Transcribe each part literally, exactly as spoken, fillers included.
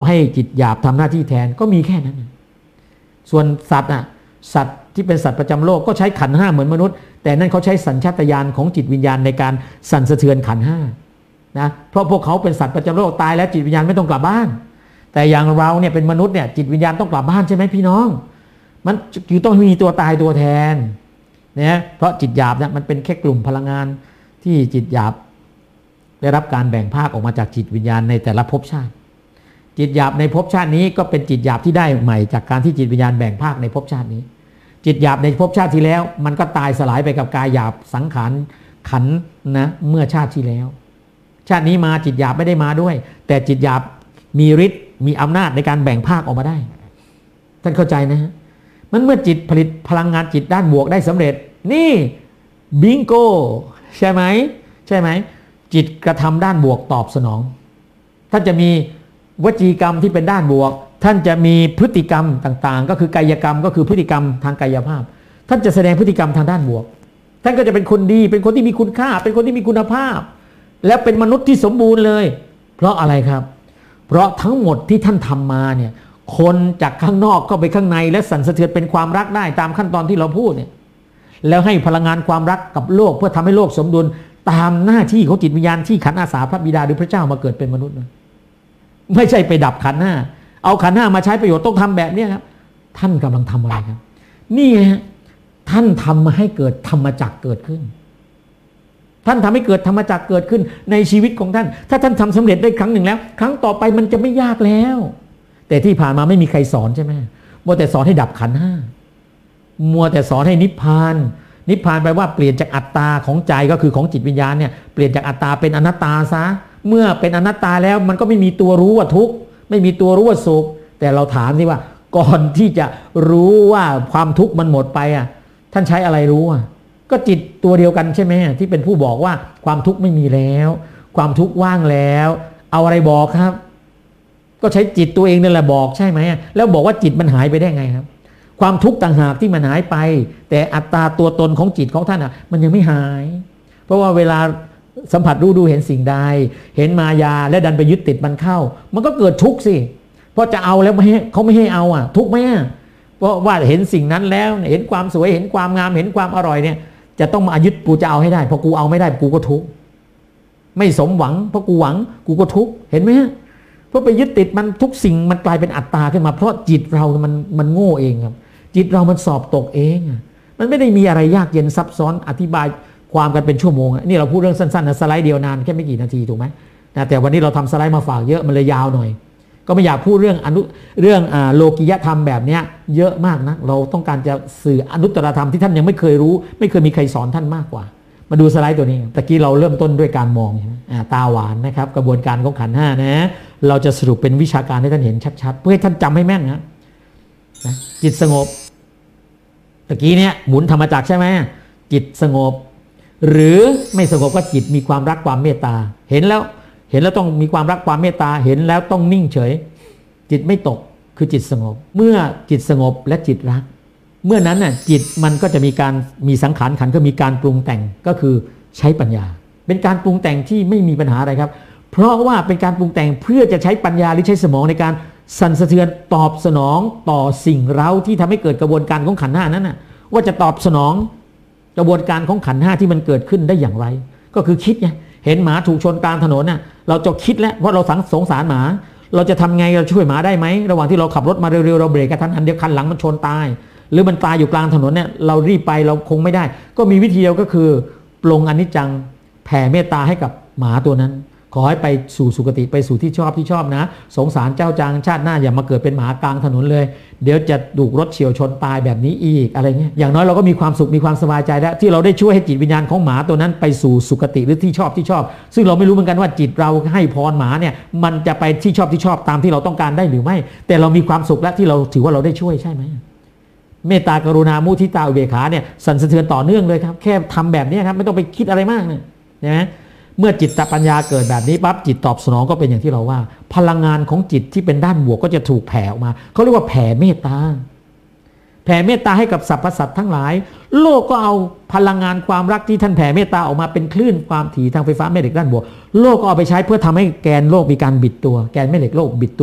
ให้จิตหยาบทำหน้าที่แทนก็มีแค่นั้นส่วนสัตว์อ่ะสัตว์ที่เป็นสัตว์ประจำโลกก็ใช้ขันธ์ห้าเหมือนมนุษย์แต่นั่นเขาใช้สัญชาตญาณของจิตวิญญาณในการสั่นสะเทือนขันธ์ห้านะเพราะพวกเขาเป็นสัตว์ประจำโลกตายแล้วจิตวิญญาณไม่ต้องกลับบ้านแต่อย่างเราเนี่ยเป็นมนุษย์เนี่ยจิตวิญญาณต้องกลับบ้านใช่ไหมพี่น้องมันอยู่ต้องมีตัวตายตัวแทนนะเพราะจิตหยาบเนี่ยมันเป็นแค่กลุ่มพลังงานที่จิตหยาบได้รับการแบ่งภาคออกมาจากจิตวิญญาณในแต่ละภพชาติจิตหยาบในภพชาตินี้ก็เป็นจิตหยาบที่ได้ใหม่จากการที่จิตวิญญาณแบ่งภาคในภพชาตินี้จิตหยาบในภพชาติที่แล้วมันก็ตายสลายไปกับกายหยาบสังขารขันธ์นะเมื่อชาติที่แล้วชาตินี้มาจิตหยาบไม่ได้มาด้วยแต่จิตหยาบมีฤทธิ์มีอำนาจในการแบ่งภาคออกมาได้ท่านเข้าใจนะฮะมันเมื่อจิตผลิตพลังงานจิตด้านบวกได้สำเร็จนี่บิงโกใช่ไหมใช่ไหมจิตกระทำด้านบวกตอบสนองท่านจะมีวจีกรรมที่เป็นด้านบวกท่านจะมีพฤติกรรมต่างๆก็คือกายกรรมก็คือพฤติกรรมทางกายภาพท่านจะแสดงพฤติกรรมทางด้านบวกท่านก็จะเป็นคนดีเป็นคนที่มีคุณค่าเป็นคนที่มีคุณภาพและเป็นมนุษย์ที่สมบูรณ์เลยเพราะอะไรครับเพราะทั้งหมดที่ท่านทำมาเนี่ยคนจากข้างนอกเข้าไปข้างในและสั่นสะเทือนเป็นความรักได้ตามขั้นตอนที่เราพูดเนี่ยแล้วให้พลังงานความรักกับโลกเพื่อทำให้โลกสมดุลตามหน้าที่ของจิตวิญญาณที่ขันธ์อาสาพระบิดาหรือพระเจ้ามาเกิดเป็นมนุษย์นะไม่ใช่ไปดับขันธ์ห้าเอาขันธ์ห้ามาใช้ประโยชน์ต้องทำแบบนี้ครับท่านกำลังทำอะไรครับนี่ฮะท่านทำมาให้เกิดธรรมจักรเกิดขึ้นท่านทำให้เกิดธรรมจักรเกิดขึ้นในชีวิตของท่านถ้าท่านทำสำเร็จได้ครั้งหนึ่งแล้วครั้งต่อไปมันจะไม่ยากแล้วแต่ที่ผ่านมาไม่มีใครสอนใช่ไหมมัวแต่สอนให้ดับขันธ์ห้ามัวแต่สอนให้นิพพานนิพพานแปลว่าเปลี่ยนจากอัตตาของใจก็คือของจิตวิญญาณเนี่ยเปลี่ยนจากอัตตาเป็นอนัตตาซะเมื่อเป็นอนัตตาแล้วมันก็ไม่มีตัวรู้ว่าทุกข์ไม่มีตัวรู้ว่าสุขแต่เราถามสิว่าก่อนที่จะรู้ว่าความทุกข์มันหมดไปอ่ะท่านใช้อะไรรู้อ่ะก็จิตตัวเดียวกันใช่ไหมที่เป็นผู้บอกว่าความทุกข์ไม่มีแล้วความทุกข์ว่างแล้วเอาอะไรบอกครับก็ใช้จิตตัวเองนั่นแหละบอกใช่ไหมแล้วบอกว่าจิตมันหายไปได้ไงครับความทุกข์ต่างหากที่มันหายไปแต่อัตตาตัวตนของจิตของท่านอ่ะมันยังไม่หายเพราะว่าเวลาสัมผัสรู้ดูเห็นสิ่งใดเห็นมายาและดันไปยึดติดมันเข้ามันก็เกิดทุกข์สิเพราะจะเอาแล้วไม่ให้เขาไม่ให้เอาอ่ะทุกข์ไหมเพราะว่าเห็นสิ่งนั้นแล้วเห็นความสวยเห็นความงามเห็นความอร่อยเนี่ยจะต้องมายึดกูจะเอาให้ได้พอกูเอาไม่ได้กูก็ทุกข์ไม่สมหวังเพราะกูหวังกูก็ทุกข์เห็นไหมเพราะไปยึดติดมันทุกสิ่งมันกลายเป็นอัตตาขึ้นมาเพราะจิตเรามันมันโง่เองครับจิตเรามันสอบตกเองมันไม่ได้มีอะไรยากเย็นซับซ้อนอธิบายความกันเป็นชั่วโมงนี่เราพูดเรื่องสั้นๆนะสไลด์เดียวนานแค่ไม่กี่นาทีถูกไหมนะแต่วันนี้เราทำสไลด์มาฝากเยอะมันเลยยาวหน่อยก็ไม่อยากพูดเรื่องอนุเรื่องอ่าโลกิยธรรมแบบนี้เยอะมากนะเราต้องการจะสื่ออนุตตรธรรมที่ท่านยังไม่เคยรู้ไม่เคยมีใครสอนท่านมากกว่ามาดูสไลด์ตัวนี้ตะกี้เราเริ่มต้นด้วยการมองตาหวานนะครับกระบวนการของขันธ์ห้านะเราจะสรุปเป็นวิชาการให้ท่านเห็นชัดๆเพื่อให้ท่านจำให้แม่นนะนะจิตสงบตะกี้เนี่ยหมุนธรรมจักรใช่ไหมจิตสงบหรือไม่สงบก็จิตมีความรักความเมตตาเห็นแล้วเห็นแล้วต้องมีความรักความเมตตาเห็นแล้วต้องนิ่งเฉยจิตไม่ตกคือจิตสงบเมื่อจิตสงบและจิตรักเมื่อนั้นน่ะจิตมันก็จะมีการมีสังขารขันธ์ก็มีการปรุงแต่งก็คือใช้ปัญญาเป็นการปรุงแต่งที่ไม่มีปัญหาอะไรครับเพราะว่าเป็นการปรุงแต่งเพื่อจะใช้ปัญญาหรือใช้สมองในการสั่นสะเทือนตอบสนองต่อสิ่งเร้าที่ทำให้เกิดกระบวนการของขันธ์ห้านั้นน่ะว่าจะตอบสนองกระบวนการของขันธ์ห้าที่มันเกิดขึ้นได้อย่างไรก็คือคิดไงเห็นหมาถูกชนกลางถนนน่ะเราจะคิดแล้วว่าเราสงสารหมาเราจะทำไงเราช่วยหมาได้ไหมระหว่างที่เราขับรถมาเร็วๆเราเบรกกระทันหันเดี๋ยวคันหลังมันชนตายหรือมันตายอยู่กลางถนนเนี่ยเรารีบไปเราคงไม่ได้ก็มีวิธีเดียวก็คือปลงอนิจจังแผ่เมตตาให้กับหมาตัวนั้นขอให้ไปสู่สุคติไปสู่ที่ชอบที่ชอบนะสงสารเจ้าจางชาติหน้าอย่ามาเกิดเป็นหมากลางถนนเลยเดี๋ยวจะถูกรถเฉี่ยวชนตายแบบนี้อีกอะไรเงี้ยอย่างน้อยเราก็มีความสุขมีความสบายใจแล้วที่เราได้ช่วยให้จิตวิญญาณของหมาตัวนั้นไปสู่สุคติหรือที่ชอบที่ชอบซึ่งเราไม่รู้เหมือนกันว่าจิตเราให้พรหมาเนี่ยมันจะไปที่ชอบที่ชอบตามที่เราต้องการได้หรือไม่แต่เรามีความสุขแล้วที่เราถือว่าเราได้ช่วยใช่ไหมเมตตากรุณามุทิตาอุเบกขาเนี่ยสั่นสะเทือนต่อเนื่องเลยครับแค่ทำแบบนี้ครับไม่ต้องไปคิดอะไรมากเนี่ยนะเมื่อจิตตปัญญาเกิดแบบนี้ปั๊บจิตตอบสนองก็เป็นอย่างที่เราว่าพลังงานของจิตที่เป็นด้านบวกก็จะถูกแผ่ออกมาเขาเรียกว่าแผ่เมตตาแผ่เมตตาให้กับสรรพสัตว์ทั้งหลายโลกก็เอาพลังงานความรักที่ท่านแผ่เมตตาออกมาเป็นคลื่นความถี่ทางไฟฟ้าแม่เหล็กด้านบวกโลกก็เอาไปใช้เพื่อทำให้แกนโลกมีการบิดตัวแกนแม่เหล็กโลกบิดตัว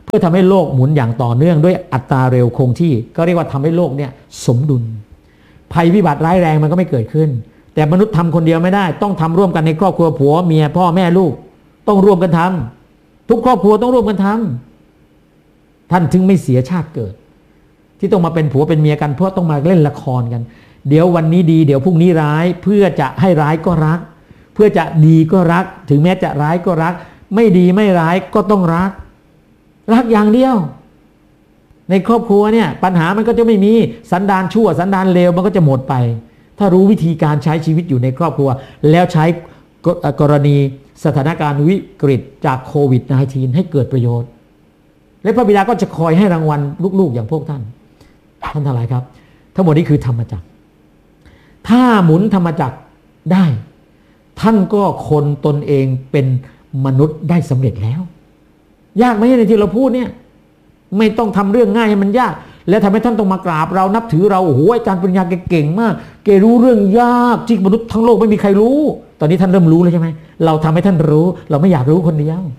เพื่อทำให้โลกหมุนอย่างต่อเนื่องด้วยอัตราเร็วคงที่ก็เรียกว่าทำให้โลกเนี่ยสมดุลภัยพิบัติร้ายแรงมันก็ไม่เกิดขึ้นแต่มนุษย์ทำคนเดียวไม่ได้ต้องทำร่วมกันในครอบครัวผัวเมียพ่อแม่ลูกต้องร่วมกันทำทุกครอบครัวต้องร่วมกันทำท่านถึงไม่เสียชาติเกิดที่ต้องมาเป็นผัวเป็นเมียกันเพราะต้องมาเล่นละครกันเดี๋ยววันนี้ดีเดี๋ยวพรุ่งนี้ร้ายเพื่อจะให้ร้ายก็รักเพื่อจะดีก็รักถึงแม้จะร้ายก็รักไม่ดีไม่ร้ายก็ต้องรักรักอย่างเดียวในครอบครัวเนี่ยปัญหามันก็จะไม่มีสันดานชั่วสันดานเลวมันก็จะหมดไปถ้ารู้วิธีการใช้ชีวิตอยู่ในครอบครัวแล้วใช้กรณีสถานการณ์วิกฤตจากโควิด สิบเก้า ให้เกิดประโยชน์และพระบิดาก็จะคอยให้รางวัลลูกๆอย่างพวกท่านท่านทั้งหลายครับทั้งหมดนี้คือธรรมจักรถ้าหมุนธรรมจักรได้ท่านก็คนตนเองเป็นมนุษย์ได้สำเร็จแล้วยากไหมในที่เราพูดเนี่ยไม่ต้องทำเรื่องง่ายให้มันยากและทำให้ท่านต้องมากราบเรานับถือเราโอ้โหอาจารย์ปริญญาแกเก่งมากแกรู้เรื่องยากที่มนุษย์ทั้งโลกไม่มีใครรู้ตอนนี้ท่านเริ่มรู้แล้วใช่ไหมเราทำให้ท่านรู้เราไม่อยากรู้คนเดียว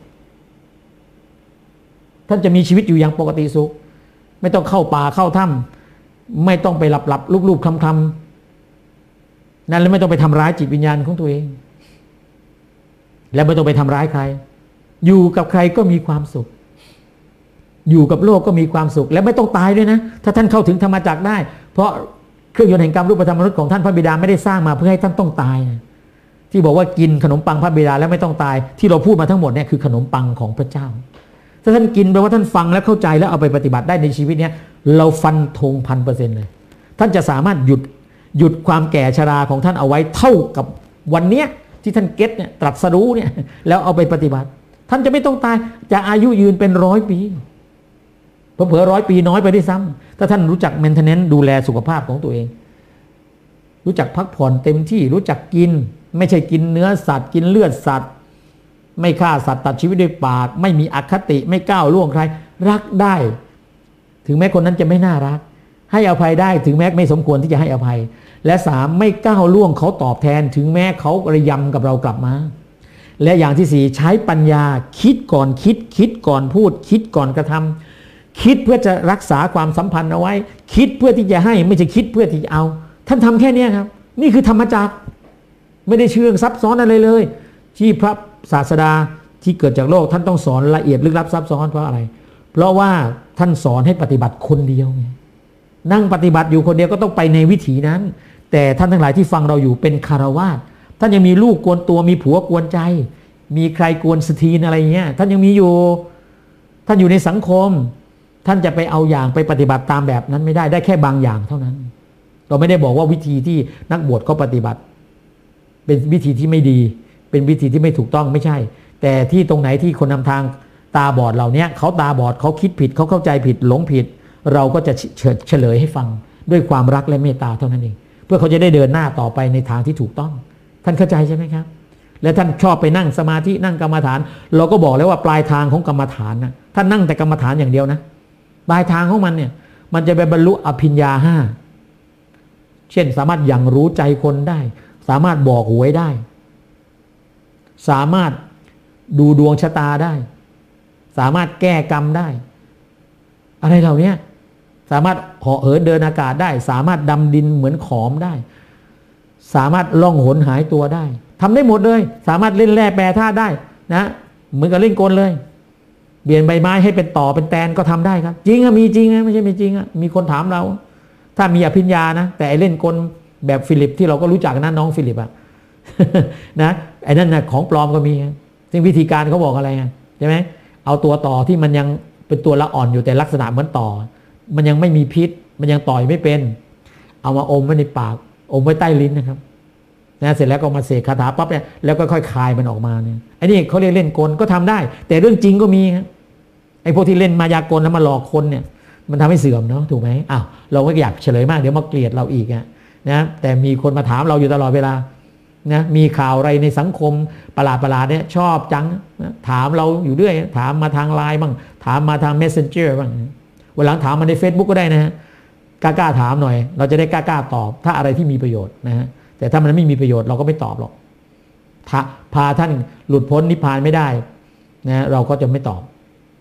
ท่านจะมีชีวิตอยู่อย่างปกติสุขไม่ต้องเข้าป่าเข้าถ้ำไม่ต้องไปหลับหลับลูบๆคลำๆนั่นแล้วไม่ต้องไปทำร้ายจิตวิญญาณของตัวเองและไม่ต้องไปทำร้ายใครอยู่กับใครก็มีความสุขอยู่กับโลกก็มีความสุขและไม่ต้องตายด้วยนะถ้าท่านเข้าถึงธรรมจักรได้เพราะเครื่องยนต์แห่งกรรมรูปธรรมมนุษย์ของท่านพระบิดาไม่ได้สร้างมาเพื่อให้ท่านต้องตายนะที่บอกว่ากินขนมปังพระบิดาแล้วไม่ต้องตายที่เราพูดมาทั้งหมดเนี่ยคือขนมปังของพระเจ้าถ้าท่านกินแปลว่าท่านฟังและเข้าใจแล้วเอาไปปฏิบัติได้ในชีวิตเนี้ยเราฟันธงพันเปอร์เซ็นต์เลยท่านจะสามารถหยุดหยุดความแก่ชราของท่านเอาไว้เท่ากับวันเนี้ยที่ท่านเก็ตเนี่ยตรัสรู้เนี่ยแล้วเอาไปปฏิบัติท่านจะไม่ต้องตายจะอายุยืนเป็นร้อยปีเผลอๆร้อยปีน้อยไปด้วยซ้ำถ้าท่านรู้จักเมนเทนเนนซ์ดูแลสุขภาพของตัวเองรู้จักพักผ่อนเต็มที่รู้จักกินไม่ใช่กินเนื้อสัตว์กินเลือดสัตว์ไม่ฆ่าสัตว์ตัดชีวิตด้วยปากไม่มีอคติไม่ก้าวล่วงใครรักได้ถึงแม้คนนั้นจะไม่น่ารักให้อภัยได้ถึงแม้ไม่สมควรที่จะให้อภัยและสามไม่ก้าวล่วงเขาตอบแทนถึงแม้เขาระยำกับเรากลับมาและอย่างที่สี่ใช้ปัญญาคิดก่อนคิดคิดก่อนพูดคิดก่อนกระทำคิดเพื่อจะรักษาความสัมพันธ์เอาไว้คิดเพื่อที่จะให้ไม่ใช่คิดเพื่อที่จะเอาท่านทำแค่นี้ครับนี่คือธรรมจักรไม่ได้เชื่องซับซ้อนอะไรเลยที่พระศาสดาที่เกิดจากโลกท่านต้องสอนละเอียดลึกลับซับซ้อนเพราะอะไรเพราะว่าท่านสอนให้ปฏิบัติคนเดียวนั่งปฏิบัติอยู่คนเดียวก็ต้องไปในวิถีนั้นแต่ท่านทั้งหลายที่ฟังเราอยู่เป็นคารวาสท่านยังมีลูกกวนตัวมีผัวกวนใจมีใครกวนสตีนอะไรเงี้ยท่านยังมีอยู่ท่านอยู่ในสังคมท่านจะไปเอาอย่างไปปฏิบัติตามแบบนั้นไม่ได้ได้แค่บางอย่างเท่านั้นเราไม่ได้บอกว่าวิธีที่นักบวชเขาปฏิบัติเป็นวิธีที่ไม่ดีเป็นวิธีที่ไม่ถูกต้องไม่ใช่แต่ที่ตรงไหนที่คนนำทางตาบอดเหล่านี้เขาตาบอดเขาคิดผิดเขาเข้าใจผิดหลงผิดเราก็จะเฉลยให้ฟังด้วยความรักและเมตตาเท่านั้นเองเพื่อเขาจะได้เดินหน้าต่อไปในทางที่ถูกต้องท่านเข้าใจใช่ไหมครับและท่านชอบไปนั่งสมาธินั่งกรรมฐานเราก็บอกแล้วว่าปลายทางของกรรมฐานนะท่านนั่งแต่กรรมฐานอย่างเดียวนะปลายทางของมันเนี่ยมันจะไปบรรลุอภิญญาห้าเช่นสามารถอย่างรู้ใจคนได้สามารถบอกหวยได้สามารถดูดวงชะตาได้สามารถแก้กรรมได้อะไรเหล่านี้สามารถเหาะเหินเดินอากาศได้สามารถดำดินเหมือนขอมได้สามารถล่องหนหายตัวได้ทำได้หมดเลยสามารถเล่นแร่แปรธาตุได้นะเหมือนกับเล่นกลเลยเปลี่ยนใบไม้ให้เป็นต่อเป็นแตนก็ทำได้ครับจริงอะมีจริงอะไม่ใช่ไม่จริงอะมีคนถามเราถ้ามีอภิญญานะแต่ไอเล่นกลแบบฟิลิปที่เราก็รู้จักนะน้องฟิลิปอะ นะไอ้นั่นนะของปลอมก็มีซึ่งวิธีการเขาบอกอะไรใช่ไหมเอาตัวต่อที่มันยังเป็นตัวละอ่อนอยู่แต่ลักษณะเหมือนต่อมันยังไม่มีพิษมันยังต่อยไม่เป็นเอามาอมไว้ในปากอมไว้ใต้ลิ้นนะครับนะเสร็จแล้วก็มาเสกคาถาปั๊บเนี่ยแล้วก็ค่อยคายมันออกมาเนี่ยไอ้นี่เขาเรียกเล่นกลก็ทำได้แต่เรื่องจริงก็มีครับไอ้พวกที่เล่นมายากลแล้วมาหลอกคนเนี่ยมันทำให้เสื่อมเนาะถูกไหมอ้าวเราก็อยากเฉลยมากเดี๋ยวมาเกลียดเราอีกอะนะแต่มีคนมาถามเราอยู่ตลอดเวลานะมีข่าวอะไรในสังคมประหลาดประหลาดเนี่ยชอบจังนะถามเราอยู่เรื่อยถามมาทางไลน์บ้างถามมาทาง Messenger บ้างวันหลังถามมาใน Facebook ก็ได้นะฮะกล้าๆถามหน่อยเราจะได้กล้าๆตอบถ้าอะไรที่มีประโยชน์นะฮะแต่ถ้ามันไม่มีประโยชน์เราก็ไม่ตอบหรอกพาท่านหลุดพ้นนิพพานไม่ได้นะเราก็จะไม่ตอบ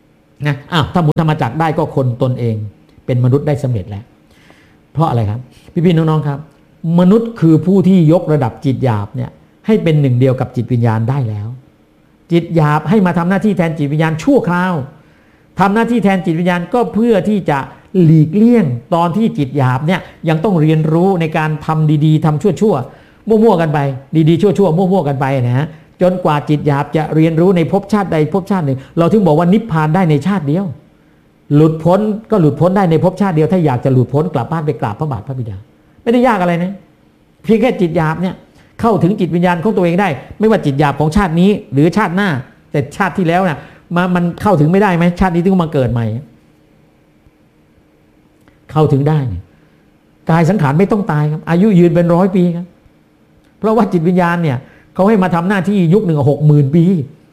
นะอ้าวถ้าหมุนธรรมจักรได้ก็คนตนเองเป็นมนุษย์ได้สำเร็จแล้วเพราะอะไรครับพี่ๆน้องๆครับมนุษย์คือผู้ที่ยกระดับจิตหยาบเนี่ยให้เป็นหนึ่งเดียวกับจิตวิญญาณได้แล้วจิตหยาบให้มาทำหน้าที่แทนจิตวิญญาณชั่วคราวทำหน้าที่แทนจิตวิญญาณก็เพื่อที่จะหลีกเลี่ยงตอนที่จิตหยาบเนี่ยยังต้องเรียนรู้ในการทำดีๆทำชั่วๆมั่วๆกันไปดีๆชั่วๆมั่วๆกันไปนะฮะจนกว่าจิตหยาบจะเรียนรู้ในภพชาติใดภพชาติหนึ่งเราถึงบอกว่านิพพานได้ในชาติเดียวหลุดพ้นก็หลุดพ้นได้ในภพชาติเดียวถ้าอยากจะหลุดพ้นกลับบ้านไปกราบพระบาทพระบิดาไม่ได้ยากอะไรนะเพียงแค่จิตหยาบเนี่ยเข้าถึงจิตวิญญาณของตัวเองได้ไม่ว่าจิตหยาบของชาตินี้หรือชาติหน้าแต่ชาติที่แล้วน่ะมามันเข้าถึงไม่ได้ไหมชาตินี้ต้องมาเกิดใหม่เข้าถึงได้เนี่ยกายสังขารไม่ต้องตายครับอายุยืนเป็นร้อยปีครับเพราะว่าจิตวิญญาณเนี่ยเขาให้มาทำหน้าที่ยุคหนึ่งหกหมื่นปี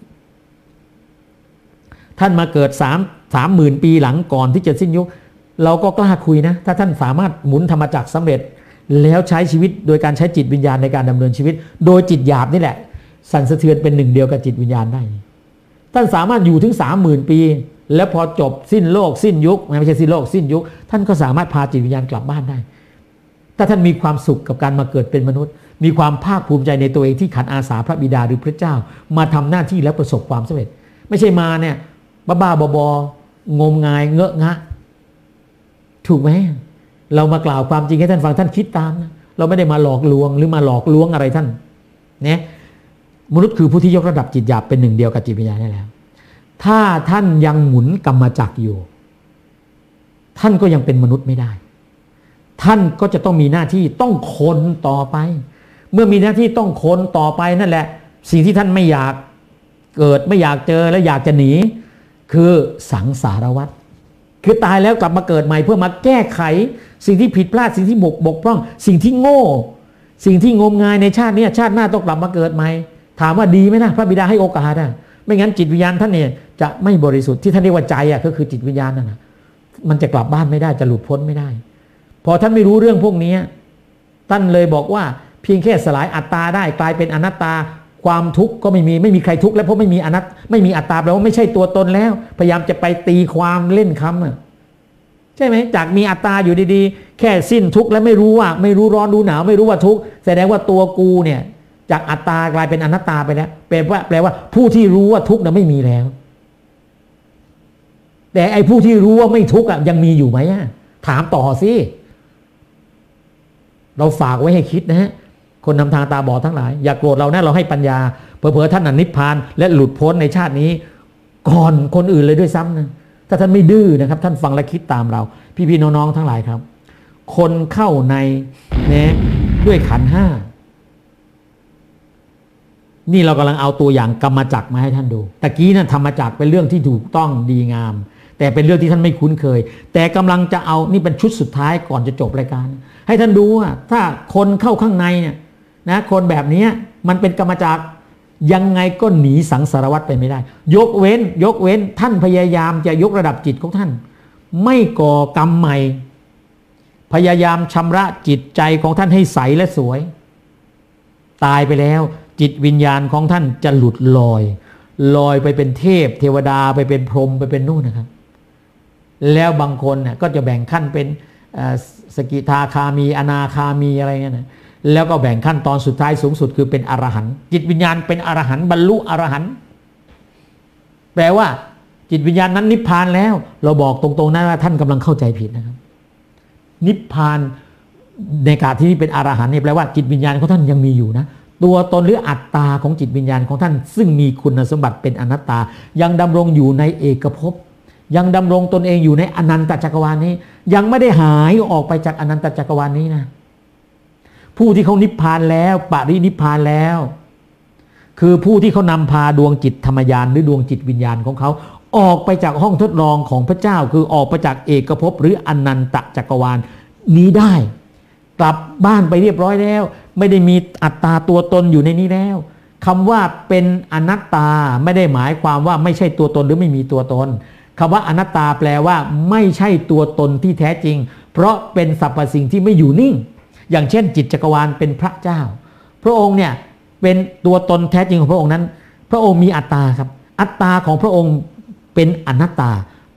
ท่านมาเกิดสามสามหมื่นปีหลังก่อนที่จะสิ้นยุคเราก็กล้าคุยนะถ้าท่านสามารถหมุนธรรมจักรสำเร็จแล้วใช้ชีวิตโดยการใช้จิตวิญญาณในการดำเนินชีวิตโดยจิตหยาบนี่แหละสั่นสะเทือนเป็นหนึ่งเดียวกับจิตวิญญาณได้ท่านสามารถอยู่ถึงสามหมื่นปีแล้วพอจบสิ้นโลกสิ้นยุคไม่ใช่สิ้นโลกสิ้นยุคท่านก็สามารถพาจิตวิญญาณกลับบ้านได้ถ้าท่านมีความสุขกับการมาเกิดเป็นมนุษย์มีความภาคภูมิใจในตัวเองที่ขันอาสาพระบิดาหรือพระเจ้ามาทำหน้าที่แล้วประสบความสำเร็จไม่ใช่มาเนี่ยบ้าๆบอๆงมงายเงอะงะถูกไหมเรามากล่าวความจริงให้ท่านฟังท่านคิดตามนะเราไม่ได้มาหลอกลวงหรือมาหลอกลวงอะไรท่านเนี่ยมนุษย์คือผู้ที่ยกระดับจิตหยาบเป็นหนึ่งเดียวกับจิตวิญญาณได้แล้วถ้าท่านยังหมุนกรรมจักรอยู่ท่านก็ยังเป็นมนุษย์ไม่ได้ท่านก็จะต้องมีหน้าที่ต้องคนต่อไปเมื่อมีหน้าที่ต้องคนต่อไปนั่นแหละสิ่งที่ท่านไม่อยากเกิดไม่อยากเจอและอยากจะหนีคือสังสารวัฏคือตายแล้วกลับมาเกิดใหม่เพื่อมาแก้ไขสิ่งที่ผิดพลาดสิ่งที่บกบกพร่องสิ่งที่โง่สิ่งที่งมงายในชาตินี้ชาติหน้าต้องกลับมาเกิดใหม่ถามว่าดีไหมนะพระบิดาให้โอกาสอะไม่งั้นจิตวิญญาณท่านเนี่ยจะไม่บริสุทธิ์ที่ท่านเรียกว่าใจอะก็คือจิตวิญญาณนั่นนะมันจะกลับบ้านไม่ได้จะหลุดพ้นไม่ได้พอท่านไม่รู้เรื่องพวกนี้ท่านเลยบอกว่าเพียงแค่สลายอัตตาได้กลายเป็นอนัตตาความทุกข์ก็ไม่มีไม่มีใครทุกข์แล้วเพราะไม่มีอนัตไม่มีอัตตาแปลว่าไม่ใช่ตัวตนแล้วพยายามจะไปตีความเล่นคำอะใช่ไหมจากมีอัตตาอยู่ดีๆแค่สิ้นทุกข์แล้วไม่รู้ว่าไม่รู้ร้อนรู้หนาวไม่รู้ว่าทุกข์แสดงว่าตัวกูเนี่ยจากอัตตากลายเป็นอนัตตาไปแล้วแปลว่าแปลว่าผู้ที่รู้ว่าทุกข์น่ะไม่มีแล้วแต่ไอ้ผู้ที่รู้ว่าไม่ทุกข์อ่ะยังมีอยู่ไหมอ่ะถามต่อสิเราฝากไว้ให้คิดนะฮะคนนำทางตาบอดทั้งหลายอย่าโกรธเรานะเราให้ปัญญาเผลอๆท่านนิพพานและหลุดพ้นในชาตินี้ก่อนคนอื่นเลยด้วยซ้ำนะถ้าท่านไม่ดื้อนะครับท่านฟังและคิดตามเราพี่ๆน้องๆทั้งหลายครับคนเข้าในเนี่ยด้วยขันธ์ห้านี่เรากำลังเอาตัวอย่างกรรมจักรมาให้ท่านดูตะกี้นั่นธรรมจักรเป็นเรื่องที่ถูกต้องดีงามแต่เป็นเรื่องที่ท่านไม่คุ้นเคยแต่กำลังจะเอานี่เป็นชุดสุดท้ายก่อนจะจบรายการให้ท่านดูว่าถ้าคนเข้าข้างในเนี่ยนะคนแบบนี้มันเป็นกรรมจักรยังไงก็หนีสังสารวัฏไปไม่ได้ยกเว้นยกเว้นท่านพยายามจะยกระดับจิตของท่านไม่ก่อกรรมใหม่พยายามชำระจิตใจของท่านให้ใสและสวยตายไปแล้วจิตวิญญาณของท่านจะหลุดลอยลอยไปเป็นเทพเทวดาไปเป็นพรหมไปเป็นนู่นนะครับแล้วบางคนเนี่ยก็จะแบ่งขั้นเป็นสกิทาคามีอนาคามีอะไรเงี้ยนะแล้วก็แบ่งขั้นตอนสุดท้ายสูงสุดคือเป็นอรหันต์จิตวิญญาณเป็นอรหันต์บรรลุอรหันต์แปลว่าจิตวิญญาณนั้นนิพพานแล้วเราบอกตรงๆนะว่าท่านกำลังเข้าใจผิดนะครับนิพพานในการที่เป็นอรหันต์นี่แปลว่าจิตวิญญาณของท่านยังมีอยู่นะตัวตนหรืออัตตาของจิตวิญญาณของท่านซึ่งมีคุณสมบัติเป็นอนัตตายังดำรงอยู่ในเอกภพยังดำรงตนเองอยู่ในอนันตจักรวาลนี้ยังไม่ได้หายออกไปจากอนันตจักรวาลนี้นะผู้ที่เขานิพพานแล้วปรินิพพานแล้วคือผู้ที่เขานำพาดวงจิตธรรมญาณหรือดวงจิตวิญญาณของเขาออกไปจากห้องทดลองของพระเจ้าคือออกไปจากเอกภพหรืออนันตจักรวาลนี้ได้กลับบ้านไปเรียบร้อยแล้วไม่ได้มีอัตตาตัวตนอยู่ในนี้แล้วคำว่าเป็นอนัตตาไม่ได้หมายความว่าไม่ใช่ตัวตนหรือไม่มีตัวตนคำว่าอนัตตาแปลว่าไม่ใช่ตัวตนที่แท้จริงเพราะเป็นสรรพสิ่งที่ไม่อยู่นิ่งอย่างเช่นจิตจักรวาลเป็นพระเจ้าพระองค์เนี่ยเป็นตัวตนแท้จริงของพระองค์นั้นพระองค์มีอัตตาครับอัตตาของพระองค์เป็นอนัตตา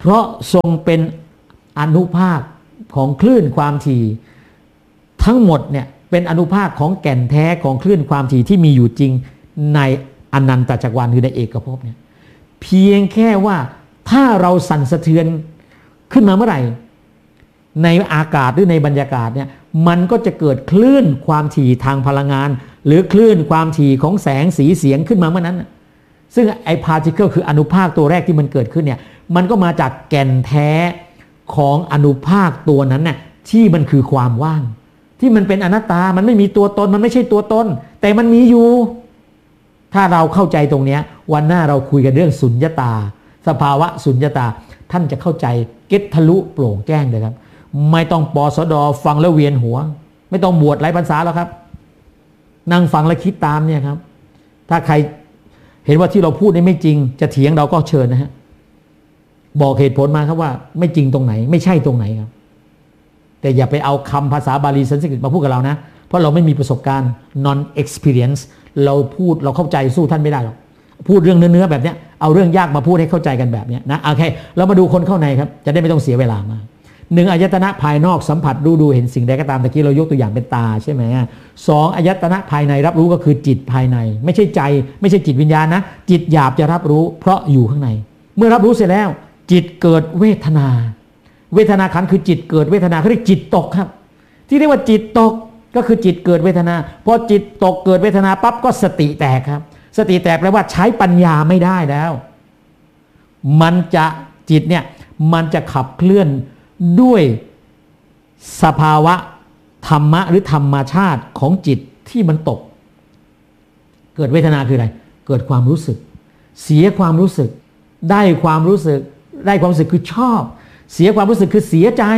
เพราะทรงเป็นอนุภาคของคลื่นความถี่ทั้งหมดเนี่ยเป็นอนุภาคของแก่นแท้ของคลื่นความถี่ที่มีอยู่จริงในอนันตจักรวาลคือในเอกภพเนี่ยเพียงแค่ว่าถ้าเราสั่นสะเทือนขึ้นมาเมื่อไหร่ในอากาศหรือในบรรยากาศเนี่ยมันก็จะเกิดคลื่นความถี่ทางพลังงานหรือคลื่นความถี่ของแสงสีเสียงขึ้นมาเมื่อนั้นซึ่งไอ้พาร์ติเคิลคืออนุภาคตัวแรกที่มันเกิดขึ้นเนี่ยมันก็มาจากแก่นแท้ของอนุภาคตัวนั้นน่ะที่มันคือความว่างที่มันเป็นอนัตตามันไม่มีตัวตนมันไม่ใช่ตัวตนแต่มันมีอยู่ถ้าเราเข้าใจตรงนี้วันหน้าเราคุยกันเรื่องสุญญตาสภาวะสุญญตาท่านจะเข้าใจเก็ตทะลุโปร่งแจ้งเลยครับไม่ต้องปสดฟังแล้วเวียนหัวไม่ต้องบวชหลายพรรษาแล้วครับนั่งฟังและคิดตามเนี่ยครับถ้าใครเห็นว่าที่เราพูดนี่ไม่จริงจะเถียงเราก็เชิญนะฮะบอกเหตุผลมาครับว่าไม่จริงตรงไหนไม่ใช่ตรงไหนครับแต่อย่าไปเอาคำภาษาบาลีสันสกฤตมาพูดกับเรานะเพราะเราไม่มีประสบการณ์ non experience เราพูดเราเข้าใจสู้ท่านไม่ได้หรอกพูดเรื่องเนื้อๆแบบนี้เอาเรื่องยากมาพูดให้เข้าใจกันแบบนี้นะโอเคเรามาดูคนเข้าในครับจะได้ไม่ต้องเสียเวลามาหนึ่งอายตนะภายนอกสัมผัสรู้ดูเห็นสิ่งใดก็ตามตะกี้เรายกตัวอย่างเป็นตาใช่ไหมสองอายตนะภายในรับรู้ก็คือจิตภายในไม่ใช่ใจไม่ใช่จิตวิญญาณนะจิตหยาบจะรับรู้เพราะอยู่ข้างในเมื่อรับรู้เสร็จแล้วจิตเกิดเวทนาเวทนาขันธ์คือจิตเกิดเวทนาเขาเรียกจิตตกครับที่เรียกว่าจิตตกก็คือจิตเกิดเวทนาพอจิตตกเกิดเวทนาปั๊บก็สติแตกครับสติแตกแปลว่าใช้ปัญญาไม่ได้แล้วมันจะจิตเนี่ยมันจะขับเคลื่อนด้วยสภาวะธรรมะหรือธรรมชาติของจิตที่มันตกเกิดเวทนาคืออะไรเกิดความรู้สึกเสียความรู้สึกได้ความรู้สึกได้ความรู้สึกคือชอบเสียความรู้สึกคือเสียใจ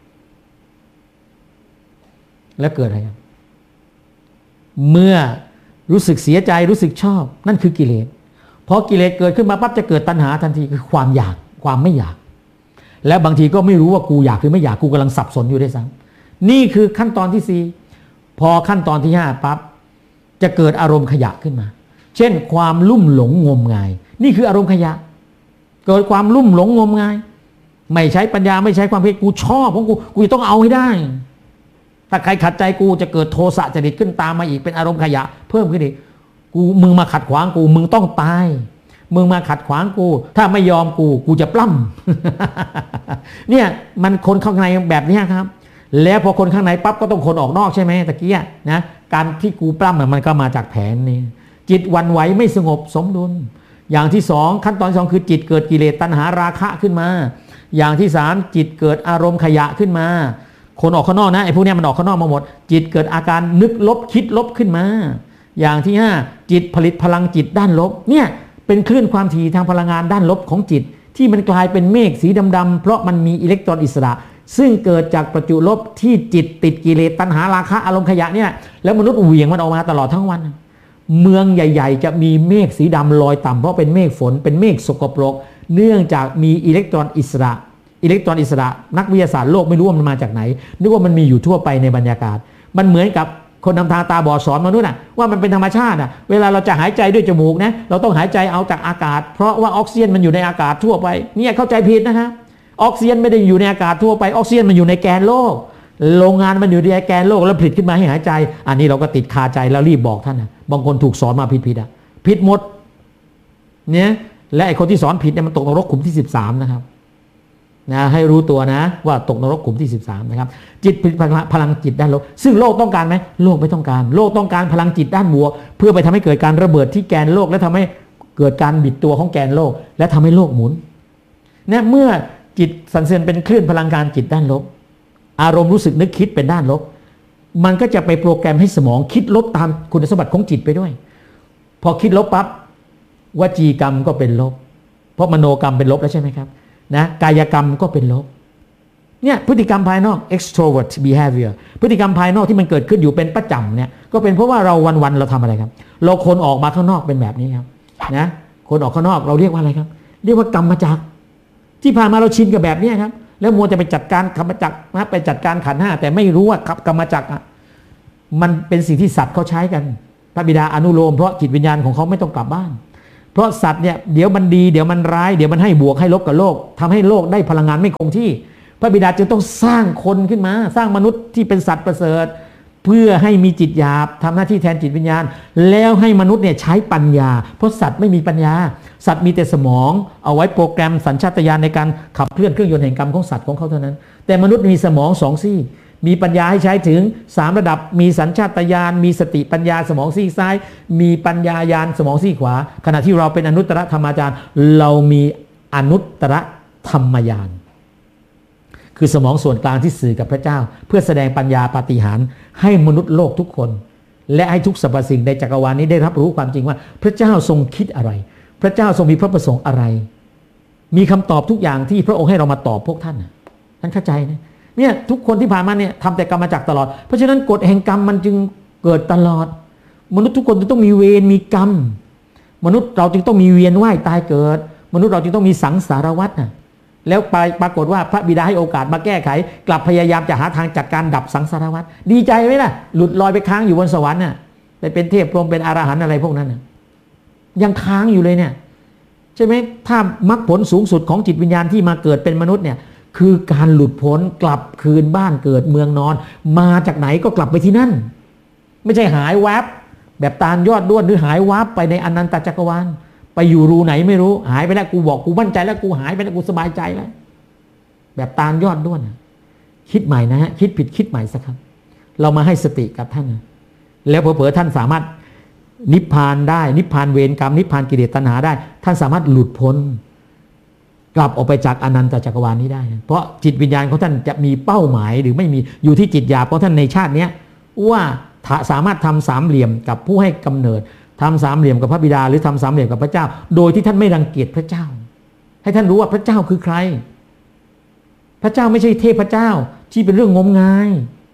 แล้วเกิดอะไรครับเมื่อรู้สึกเสียใจรู้สึกชอบนั่นคือกิเลสพอกิเลสเกิดขึ้นมาปั๊บจะเกิดตัณหาทันทีคือความอยากความไม่อยากและบางทีก็ไม่รู้ว่ากูอยากหรือไม่อยากกูกำลังสับสนอยู่ด้วยซ้ำนี่คือขั้นตอนที่สี่พอขั้นตอนที่ห้าปั๊บจะเกิดอารมณ์ขยะขึ้นมาเช่นความลุ่มหลงงมงายนี่คืออารมณ์ขยะเกิดความลุ่มหลงงมงายไม่ใช้ปัญญาไม่ใช้ความเพียรกูชอบของกูกูต้องเอาให้ได้ถ้าใครขัดใจกูจะเกิดโทสะจริตขึ้นตามมาอีกเป็นอารมณ์ขยะเพิ่มขึ้นอีกกูมึงมาขัดขวางกูมึงต้องตายมึงมาขัดขวางกูถ้าไม่ยอมกูกูจะปล้ำเนี่ยมันคนข้างในแบบนี้ครับแล้วพอคนข้างในปั๊บก็ต้องคนออกนอกใช่ไหมตะกี้นะการที่กูปล้ำมันก็มาจากแผนนี้จิตวันไหวไม่สงบสมดุลอย่างที่สองขั้นตอนที่สองคือจิตเกิดกิเลสตัณหาราคะขึ้นมาอย่างที่สามจิตเกิดอารมณ์ขยะขึ้นมาคนออกข้างนอกนะไอ้พวกนี้มันออกข้างนอกมาหมดจิตเกิดอาการนึกลบคิดลบขึ้นมาอย่างที่ห้าจิตผลิตพลังจิตด้านลบเนี่ยเป็นคลื่นความถี่ทางพลังงานด้านลบของจิตที่มันกลายเป็นเมฆสีดำๆเพราะมันมีอิเล็กตรอนอิสระซึ่งเกิดจากประจุลบที่จิตติดกิเลสตัณหาราคะอารมณ์ขยะเนี่ยแล้วมนุษย์เหวี่ยงมันออกมาตลอดทั้งวันเมืองใหญ่ๆจะมีเมฆสีดำลอยต่ำเพราะเป็นเมฆฝนเป็นเมฆสกปรกเนื่องจากมีอิเล็กตรอนอิสระอิเล็กตรอนอิสระนักวิทยาศาสตร์โลกไม่รู้ว่ามันมาจากไหนนึกว่ามันมีอยู่ทั่วไปในบรรยากาศมันเหมือนกับคนนำทางตาบอดสอนมนุษย์น่ะว่ามันเป็นธรรมชาติน่ะเวลาเราจะหายใจด้วยจมูกนะเราต้องหายใจเอาจากอากาศเพราะว่าออกซิเจนมันอยู่ในอากาศทั่วไปเนี่ยเข้าใจผิดนะครับออกซิเจนไม่ได้อยู่ในอากาศทั่วไปออกซิเจนมันอยู่ในแกนโลกโรงงานมันอยู่ในแกนโลกแล้วผลิตขึ้นมาให้หายใจอันนี้เราก็ติดคาใจแล้วรีบบอกท่านนะบางคนถูกสอนมาผิดๆอ่ะผิดหมดเนี่ยและไอ้คนที่สอนผิดเนี่ยมันตกนรกขุมที่สิบสามนะครับนะให้รู้ตัวนะว่าตกนรกขุมที่สิบสามนะครับจิตพลังจิตด้านลบซึ่งโลกต้องการไหมโลกไม่ต้องการโลกต้องการพลังจิตด้านบวกเพื่อไปทำให้เกิดการระเบิดที่แกนโลกและทำให้เกิดการบิดตัวของแกนโลกและทำให้โลกหมุนเนี่ยเมื่อจิตสันเสริญเป็นคลื่นพลังงานจิตด้านลบอารมณ์รู้สึกนึกคิดเป็นด้านลบมันก็จะไปโปรแกรมให้สมองคิดลบตามคุณสมบัติของจิตไปด้วยพอคิดลบปั๊บวจีกรรมก็เป็นลบเพราะมโนกรรมเป็นลบแล้วใช่ไหมครับนะกายกรรมก็เป็นลบเนี่ยพฤติกรรมภายนอก extrovert behavior พฤติกรรมภายนอกที่มันเกิดขึ้นอยู่เป็นประจำเนี่ยก็เป็นเพราะว่าเราวันๆเราทำอะไรครับเราคนออกมาข้างนอกเป็นแบบนี้ครับนะคนออกข้างนอกเราเรียกว่าอะไรครับเรียกว่ากรรมจักรที่ผ่านมาเราชินกับแบบนี้ครับแล้วมัวจะไปจัดการกรรมจักรนะไปจัดการขันธ์ห้าแต่ไม่รู้ว่ากรรมจักรมันเป็นสิ่งที่สัตว์เขาใช้กันพระบิดาอนุโลมเพราะจิตวิญญาณของเขาไม่ต้องกลับบ้านพราะสัตว์เนี่ยเดี๋ยวมันดีเดี๋ยวมันร้ายเดี๋ยวมันให้บวกให้ลบกับโลกทำให้โลกได้พลังงานไม่คงที่พระบิดาจึงต้องสร้างคนขึ้นมาสร้างมนุษย์ที่เป็นสัตว์ประเสริฐเพื่อให้มีจิตหยาบทำหน้าที่แทนจิตวิญญาณแล้วให้มนุษย์เนี่ยใช้ปัญญาเพราะสัตว์ไม่มีปัญญาสัตว์มีแต่สมองเอาไว้โปรแกรมสัญชาตญาณในการขับเคลื่อนเครื่องยนต์แห่งกรรมของสัตว์ของเขาเท่านั้นแต่มนุษย์มีสมองสองซี่มีปัญญาให้ใช้ถึงสามระดับมีสัญชาตญาณมีสติปัญญาสมองซีกซ้ายมีปัญญาญาณสมองซีกขวาขณะที่เราเป็นอนุตตรธรรมาจารย์เรามีอนุตตรธรรมญาณคือสมองส่วนกลางที่สื่อกับพระเจ้าเพื่อแสดงปัญญาปาฏิหาริย์ให้มนุษย์โลกทุกคนและให้ทุกสรรพสิ่งในจักรวาลนี้ได้รับรู้ความจริงว่าพระเจ้าทรงคิดอะไรพระเจ้าทรงมีพระประสงค์อะไรมีคำตอบทุกอย่างที่พระองค์ให้เรามาตอบพวกท่านนะท่านเข้าใจนะเนี่ยทุกคนที่ผ่านมาเนี่ยทำแต่กรรมจักรตลอดเพราะฉะนั้นกฎแห่งกรรมมันจึงเกิดตลอดมนุษย์ทุกคนจึงต้องมีเวรมีกรรมมนุษย์เราจึงต้องมีเวียนว่ายตายเกิดมนุษย์เราจึงต้องมีสังสารวัฏนะแล้วไปปรากฏว่าพระบิดาให้โอกาสมาแก้ไขกลับพยายามจะหาทางจัดการดับสังสารวัฏดีใจไหมล่ะหลุดลอยไปค้างอยู่บนสวรรค์น่ะไปเป็นเทพพรหมเป็นอรหันต์อะไรพวกนั้นน่ะยังค้างอยู่เลยเนี่ยใช่ไหมถ้ามรรคผลสูงสุดของจิตวิญญาณที่มาเกิดเป็นมนุษย์เนี่ยคือการหลุดพ้นกลับคืนบ้านเกิดเมืองนอนมาจากไหนก็กลับไปที่นั่นไม่ใช่หายวับแบบตาลยอดด้วนหรือหายวับไปในอนันตจักรวาลไปอยู่รูไหนไม่รู้หายไปแล้วกูบอกกูมั่นใจแล้วกูหายไปแล้วกูสบายใจแล้วแบบตาลยอดด้วนคิดใหม่นะฮะคิดผิดคิดใหม่สักครับเรามาให้สติกับท่านแล้วเผลอๆท่านสามารถนิพพานได้นิพพานเวรกรรมนิพพานกิเลสตัณหาได้ท่านสามารถหลุดพ้นกลับออกไปจากอนันตจักรวาลนี้ได้เพราะจิตวิญญาณของท่านจะมีเป้าหมายหรือไม่มีอยู่ที่จิตหยาบของท่านในชาตินี้ว่าสามารถทำสามเหลี่ยมกับผู้ให้กำเนิดทำสามเหลี่ยมกับพระบิดาหรือทำสามเหลี่ยมกับพระเจ้าโดยที่ท่านไม่รังเกียจพระเจ้าให้ท่านรู้ว่าพระเจ้าคือใครพระเจ้าไม่ใช่เทพเจ้าที่เป็นเรื่องงมงาย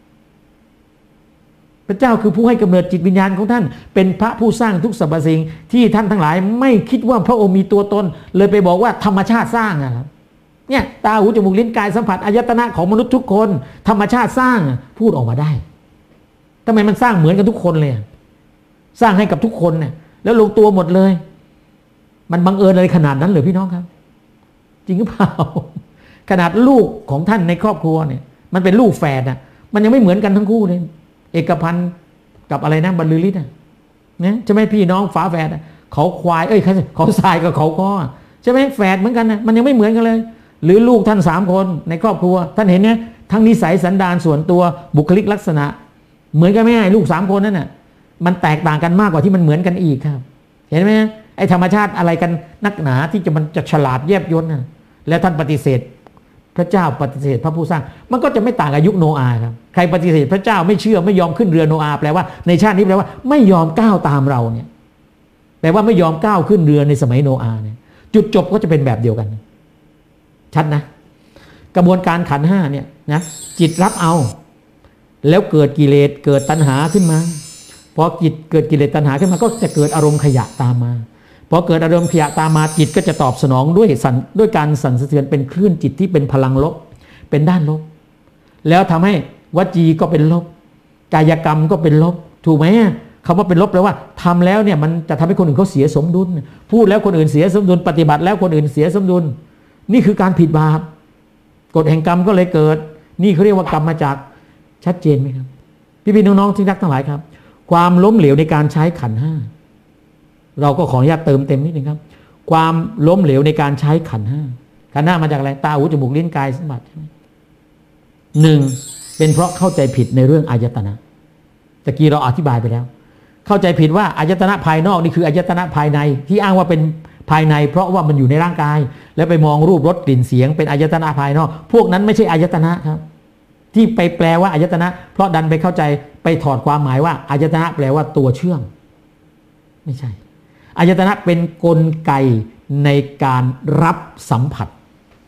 พระเจ้าคือผู้ให้กำเนิดจิตวิญญาณของท่านเป็นพระผู้สร้างทุกสรรพสิ่งที่ท่านทั้งหลายไม่คิดว่าพระองค์มีตัวตนเลยไปบอกว่าธรรมชาติสร้างนะครับเนี่ยตาหูจมูกลิ้นกายสัมผัสอายตนะของมนุษย์ทุกคนธรรมชาติสร้างพูดออกมาได้ทำไมมันสร้างเหมือนกันทุกคนเลยสร้างให้กับทุกคนเนี่ยแล้วลงตัวหมดเลยมันบังเอิญอะไรขนาดนั้นเลยพี่น้องครับจริงหรือเปล่าขนาดลูกของท่านในครอบครัวเนี่ยมันเป็นลูกแฝดอ่ะมันยังไม่เหมือนกันทั้งคู่เลยเอกพันธ์กับอะไรนะบรรลือฤทธิ์นะเนี่ยใช่ไหมพี่น้องฝาแฝดเขาควายเอ้ยเขาทรายกับเขาก้อใช่ไหมแฝดเหมือนกันนะมันยังไม่เหมือนกันเลยหรือลูกท่านสามคนในครอบครัวท่านเห็นเนี่ยทั้งนิสัยสันดานส่วนตัวบุคลิกลักษณะเหมือนกันไหมลูกสามคนนั่นน่ะมันแตกต่างกันมากกว่าที่มันเหมือนกันอีกครับเห็นไหมไอ้ธรรมชาติอะไรกันนักหนาที่จะมันจะฉลาดแยบยลนะแล้วท่านปฏิเสธพระเจ้าปฏิเสธพระผู้สร้างมันก็จะไม่ต่างกับยุคโนอาห์ครับใครปฏิเสธพระเจ้าไม่เชื่อไม่ยอมขึ้นเรือโนอาห์แปลว่าในชาตินี้แปลว่าไม่ยอมก้าวตามเราเนี่ยแปลว่าไม่ยอมก้าวขึ้นเรือในสมัยโนอาห์เนี่ยจุดจบก็จะเป็นแบบเดียวกันชัดนะกระบวนการขันธ์ห้าเนี่ยนะจิตรับเอาแล้วเกิดกิเลสเกิดตัณหาขึ้นมาพอจิตเกิดกิเลสตัณหาขึ้นมาก็จะเกิดอารมณ์ขยะตามมาพอเกิดอารมณ์ขยะตามมาจิตก็จะตอบสนองด้วยสั่นด้วยการสั่นสะเทือนเป็นคลื่นจิตที่เป็นพลังลบเป็นด้านลบแล้วทำให้วจีก็เป็นลบกายกรรมก็เป็นลบถูกไหมคำว่าเป็นลบแปลว่าทำแล้วเนี่ยมันจะทำให้คนอื่นเขาเสียสมดุลพูดแล้วคนอื่นเสียสมดุลปฏิบัติแล้วคนอื่นเสียสมดุลนี่คือการผิดบาปกฎแห่งกรรมก็เลยเกิดนี่เขาเรียกว่ากรรมมาจากชัดเจนไหมครับพี่ๆน้องๆที่รักทั้งหลายครับความล้มเหลวในการใช้ขันธ์ห้าเราก็ขออนุญาตเติมเต็มนิดนึงครับความล้มเหลวในการใช้ขันธ์ห้าขันธ์ห้ามาจากอะไรตาหูจมูกลิ้นกายสัมผัสใช่ไหมหนึ่งเป็นเพราะเข้าใจผิดในเรื่องอายตนะตะกี้เราอธิบายไปแล้วเข้าใจผิดว่าอายตนะภายนอกนี่คืออายตนะภายในที่อ้างว่าเป็นภายในเพราะว่ามันอยู่ในร่างกายแล้วไปมองรูปรสกลิ่นเสียงเป็นอายตนะภายนอกพวกนั้นไม่ใช่อายตนะครับที่ไปแปลว่าอายตนะเพราะดันไปเข้าใจไปถอดความหมายว่าอายตนะแปลว่าตัวเชื่อมไม่ใช่อายตนะเป็นกลไกในการรับสัมผัส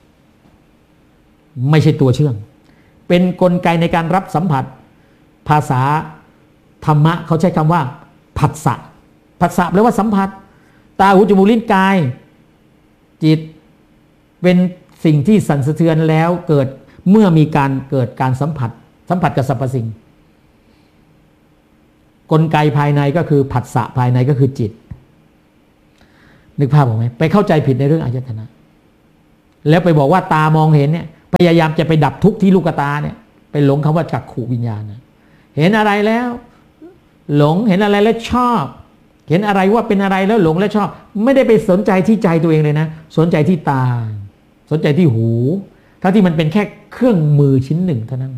ไม่ใช่ตัวเชื่อมเป็นกลไกในการรับสัมผัสภาษาธรรมะเขาใช้คำว่าผัสสะผัสสะแปลว่าสัมผัสตาหูจมูกลิ้นกายจิตเป็นสิ่งที่สั่นสะเทือนแล้วเกิดเมื่อมีการเกิดการสัมผัสสัมผัสกับสรรพสิ่งกลไกภายในก็คือผัสสะภายในก็คือจิตนึกภาพออกไหมไปเข้าใจผิดในเรื่องอายตนะแล้วไปบอกว่าตามองเห็นเนี่ยพยายามจะไปดับทุกข์ที่ลูกตาเนี่ยไปหลงคำว่าจักขุวิญญาณนะเห็นอะไรแล้วหลงเห็นอะไรแล้วชอบเห็นอะไรว่าเป็นอะไรแล้วหลงและชอบไม่ได้ไปสนใจที่ใจตัวเองเลยนะสนใจที่ตาสนใจที่หูทั้งที่มันเป็นแค่เครื่องมือชิ้นหนึ่งเท่านั้น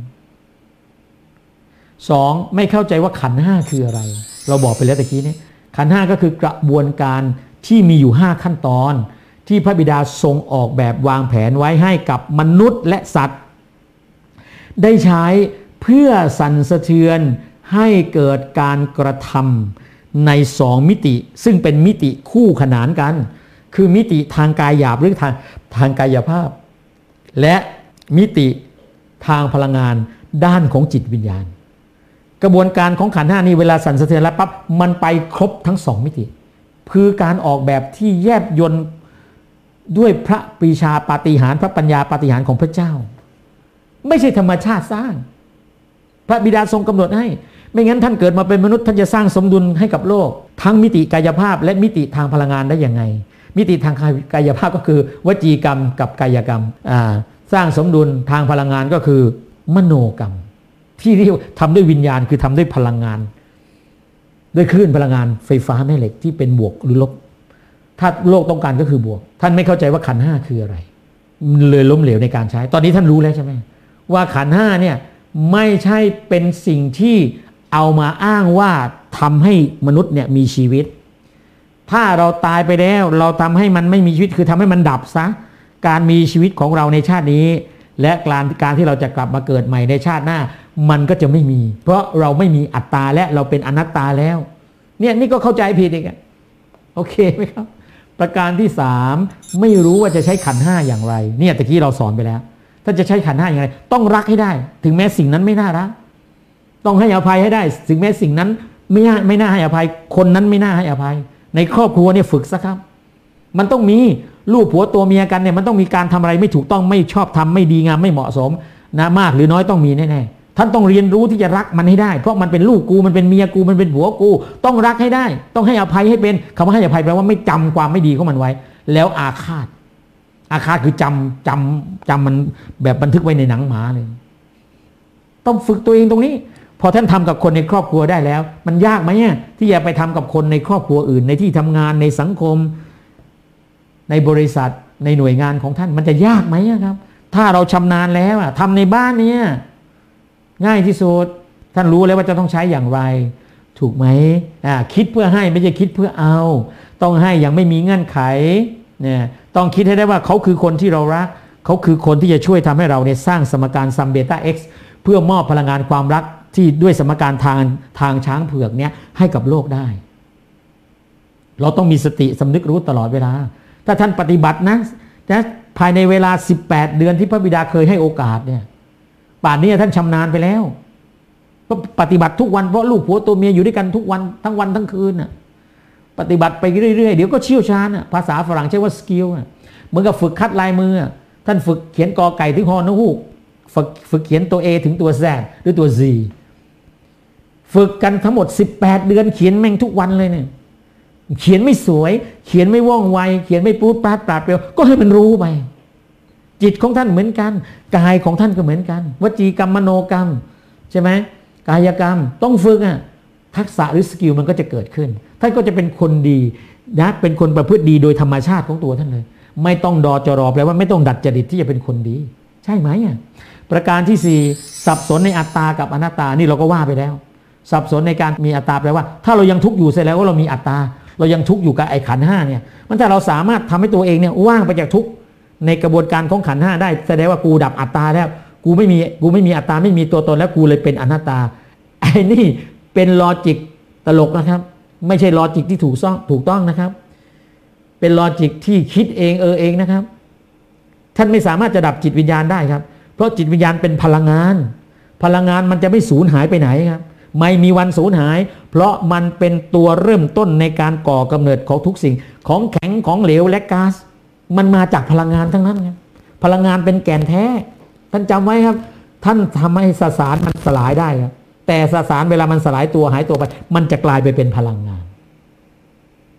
สองไม่เข้าใจว่าขันธ์ห้าคืออะไรเราบอกไปแล้วตะกี้นี้ขันธ์ห้าก็คือกระบวนการที่มีอยู่ห้าขั้นตอนที่พระบิดาทรงออกแบบวางแผนไว้ให้กับมนุษย์และสัตว์ได้ใช้เพื่อสั่นสะเทือนให้เกิดการกระทำในสองมิติซึ่งเป็นมิติคู่ขนานกันคือมิติทางกายหยาบหรือทางทางกายภาพและมิติทางพลังงานด้านของจิตวิญญาณกระบวนการของขันธ์ห้านี้เวลาสั่นสะเทือนแล้วปั๊บมันไปครบทั้งสองมิติคือการออกแบบที่แยบยลด้วยพระปรีชาปาฏิหาริย์พระปัญญาปาฏิหาริย์ของพระเจ้าไม่ใช่ธรรมชาติสร้างพระบิดาทรงกำหนดให้ไม่งั้นท่านเกิดมาเป็นมนุษย์ท่านจะสร้างสมดุลให้กับโลกทั้งมิติกายภาพและมิติทางพลังงานได้ยังไงมิติทางกายภาพก็คือวจีกรรมกับกายกรรมสร้างสมดุลทางพลังงานก็คือมโนกรรมที่เรียกทำด้วยวิญญาณคือทำด้วยพลังงานด้วยคลื่นพลังงานไฟฟ้าแม่เหล็กที่เป็นบวกหรือลบถ้าโลกต้องการก็คือบวกท่านไม่เข้าใจว่าขันธ์ห้าคืออะไรเลยล้มเหลวในการใช้ตอนนี้ท่านรู้แล้วใช่ไหมว่าขันธ์ห้าเนี่ยไม่ใช่เป็นสิ่งที่เอามาอ้างว่าทำให้มนุษย์เนี่ยมีชีวิตถ้าเราตายไปแล้วเราทำให้มันไม่มีชีวิตคือทำให้มันดับซะการมีชีวิตของเราในชาตินี้และการการที่เราจะกลับมาเกิดใหม่ในชาติหน้ามันก็จะไม่มีเพราะเราไม่มีอัตตาและเราเป็นอนัตตาแล้วเนี่ยนี่ก็เข้าใจผิดอีกโอเคไหมครับประการที่สามไม่รู้ว่าจะใช้ขันธ์ห้าอย่างไรเนี่ยตะกี้เราสอนไปแล้วถ้าจะใช้ขันธ์ห้าอย่างไรต้องรักให้ได้ถึงแม้สิ่งนั้นไม่น่ารักต้องให้อภัยให้ได้ถึงแม้สิ่งนั้นไม่น่าไม่น่าให้อภัยคนนั้นไม่น่าให้อภัยในครอบครัวเนี่ยฝึกซะครับมันต้องมีลูกผัวตัวเมียกันเนี่ยมันต้องมีการทำอะไรไม่ถูกต้องไม่ชอบทำไม่ดีงามไม่เหมาะสมนะมากหรือน้อยต้องมีแน่ๆท่านต้องเรียนรู้ที่จะรักมันให้ได้เพราะมันเป็นลูกกูมันเป็นเมียกูมันเป็นผัวกูต้องรักให้ได้ต้องให้อภัยให้เป็นคำว่าให้อภัยแปลว่าไม่จำความไม่ดีของมันไว้แล้วอาฆาตอาฆาตคือจำจำจำมันแบบบันทึกไว้ในหนังหมาเลยต้องฝึกตัวเองตรงนี้พอท่านทำกับคนในครอบครัวได้แล้วมันยากไหมเนี่ยที่จะไปทำกับคนในครอบครัวอื่นในที่ทำงานในสังคมในบริษัทในหน่วยงานของท่านมันจะยากไหมครับถ้าเราชำนาญแล้วอะทำในบ้านเนี่ยง่ายที่สุดท่านรู้แล้วว่าจะต้องใช้อย่างไรถูกไหมอ่าคิดเพื่อให้ไม่ใช่คิดเพื่อเอาต้องให้อย่างไม่มีเงื่อนไขเนี่ยต้องคิดให้ได้ว่าเขาคือคนที่เรารักเขาคือคนที่จะช่วยทำให้เราเนี่ยสร้างสมการซัมเบต้า X เพื่อมอบพลังงานความรักที่ด้วยสมการทางทางช้างเผือกเนี่ยให้กับโลกได้เราต้องมีสติสำนึกรู้ตลอดเวลาถ้าท่านปฏิบัตินะนะภายในเวลาสิบแปดเดือนที่พระบิดาเคยให้โอกาสเนี่ยป่านนี้ท่านชำนาญไปแล้วปฏิบัติทุกวันเพราะลูกผัวตัวเมียอยู่ด้วยกันทุกวันทั้งวันทั้งคืนน่ะปฏิบัติไปเรื่อยๆเดี๋ยวก็เชี่ยวชาญภาษาฝรั่งใช้ว่าสกิลเหมือนกับฝึกคัดลายมือท่านฝึกเขียนกอไก่ถึงฮอนฮูกฝึกฝึกเขียนตัว A ถึงตัว Z หรือตัว Z ฝึกกันทั้งหมดสิบแปดเดือนเขียนแม่งทุกวันเลยเนี่ยเขียนไม่สวยเขียนไม่ว่องไวเขียนไม่ปูดปาดปราดเปรียวก็ให้มันรู้ไปจิตของท่านเหมือนกันกายของท่านก็เหมือนกันวจีกรรมมโนกรรมใช่ไหมกายกรรมต้องฝึกอ่ะทักษะหรือสกิลมันก็จะเกิดขึ้นท่านก็จะเป็นคนดีนะเป็นคนประพฤติดีโดยธรรมชาติของตัวท่านเลยไม่ต้องดอจรอแปลว่าไม่ต้องดัดจริตที่จะเป็นคนดีใช่ไหมอ่ะประการที่สี่สับสนในอัตตากับอนัตตานี่เราก็ว่าไปแล้วสับสนในการมีอัตตาแปลว่าถ้าเรายังทุกข์อยู่เสร็จแล้วว่าเรามีอัตตาเรายังทุกข์อยู่กับไอ้ขันธ์ห้าเนี่ยมันถ้าเราสามารถทำให้ตัวเองเนี่ยว่างไปจากทุกข์ในกระบวนการของขันธ์ห้าได้แสดงว่ากูดับอัตตาแล้วกูไม่มีกูไม่มีอัตตาไม่มีตัวตนแล้วกูเลยเป็นอนัตตาไอ้นี่เป็นลอจิกตลกนะครับไม่ใช่ลอจิกที่ถูกต้องถูกต้องนะครับเป็นลอจิกที่คิดเองเออเองนะครับท่านไม่สามารถจะดับจิตวิญญาณได้ครับเพราะจิตวิญญาณเป็นพลังงานพลังงานมันจะไม่สูญหายไปไหนครับไม่มีวันสูญหายเพราะมันเป็นตัวเริ่มต้นในการก่อกำเนิดของทุกสิ่งของแข็งของเหลวและก๊าซมันมาจากพลังงานทั้งนั้นครับพลังงานเป็นแก่นแท้ท่านจำไว้ครับท่านทำให้สสารมันสลายได้ครับแต่สสารเวลามันสลายตัวหายตัวไปมันจะกลายไปเป็นพลังงาน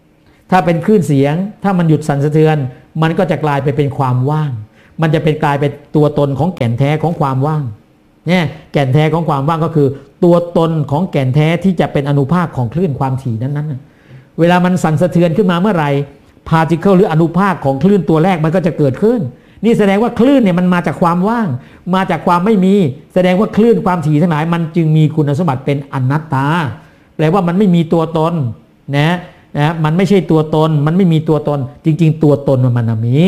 ถ้าเป็นคลื่นเสียงถ้ามันหยุดสั่นสะเทือนมันก็จะกลายไปเป็นความว่างมันจะเป็นกลายเป็นตัวตนของแก่นแท้ของความว่างเนี่ยแก่นแท้ของความว่างก็คือตัวตนของแก่นแท้ที่จะเป็นอนุภาคของคลื่นความถี่นั้นๆเวลามันสั่นสะเทือนขึ้นมาเมื่อไหร่พาร์ติเคิลหรืออนุภาคของคลื่นตัวแรกมันก็จะเกิดขึ้นนี่แสดงว่าคลื่นเนี่ยมันมาจากความว่างมาจากความไม่มีแสดงว่าคลื่นความถี่ทั้งหลายมันจึงมีคุณสมบัติเป็นอนัตตาแปลว่ามันไม่มีตัวตนนะนะมันไม่ใช่ตัวตนมันไม่มีตัวตนจริงๆตัวตนมันมันมี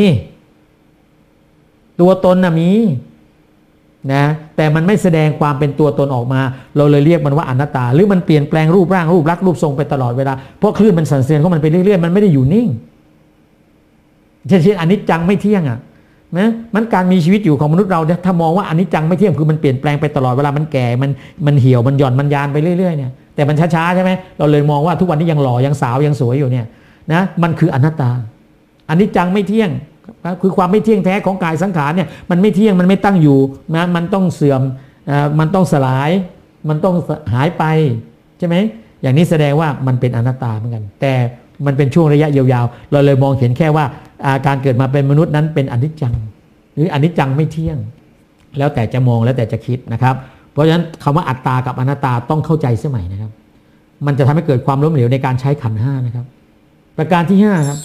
ตัวตนน่ะมีนะแต่มันไม่แสดงความเป็นตัวตนออกมาเราเลยเรียกมันว่าอนัตตาหรือมันเปลี่ยนแปลงรูปร่างรูปลักษณ์รูปทรงไปตลอดเวลาเพราะคลื่นมันสั่นสะเทือนของมันไปเรื่อยๆมันไม่ได้อยู่นิ่งเช่นอนิจจังไม่เที่ยงอ่ะนะมันการมีชีวิตอยู่ของมนุษย์เราถ้ามองว่าอนิจจังไม่เที่ยงคือมันเปลี่ยนแปลงไปตลอดเวลามันแก่มันมันเหี่ยวมันหย่อนมันยานไปเรื่อยๆเนี่ยแต่มันช้าๆใช่ไหมเราเลยมองว่าทุกวันนี้ยังหล่อยังสาวยังสวยอยู่เนี่ยนะมันคืออนัตตาอนิจจังไม่เที่ยงคือความไม่เที่ยงแท้ของกายสังขารเนี่ยมันไม่เที่ยงมันไม่ตั้งอยู่นะมันต้องเสื่อมมันต้องสลายมันต้องหายไปใช่ไหมอย่างนี้แสดงว่ามันเป็นอนัตตาเหมือนกันแต่มันเป็นช่วงระยะยาวๆเราเลยมองเห็นแค่ว่าการเกิดมาเป็นมนุษย์นั้นเป็นอนิจจังหรืออนิจจังไม่เที่ยงแล้วแต่จะมองแล้วแต่จะคิดนะครับเพราะฉะนั้นคำว่าอัตตากับอนัตตาต้องเข้าใจสมัยนะครับมันจะทำให้เกิดความล้มเหลวในการใช้ขันธ์ห้านะครับประการที่ห้าครับ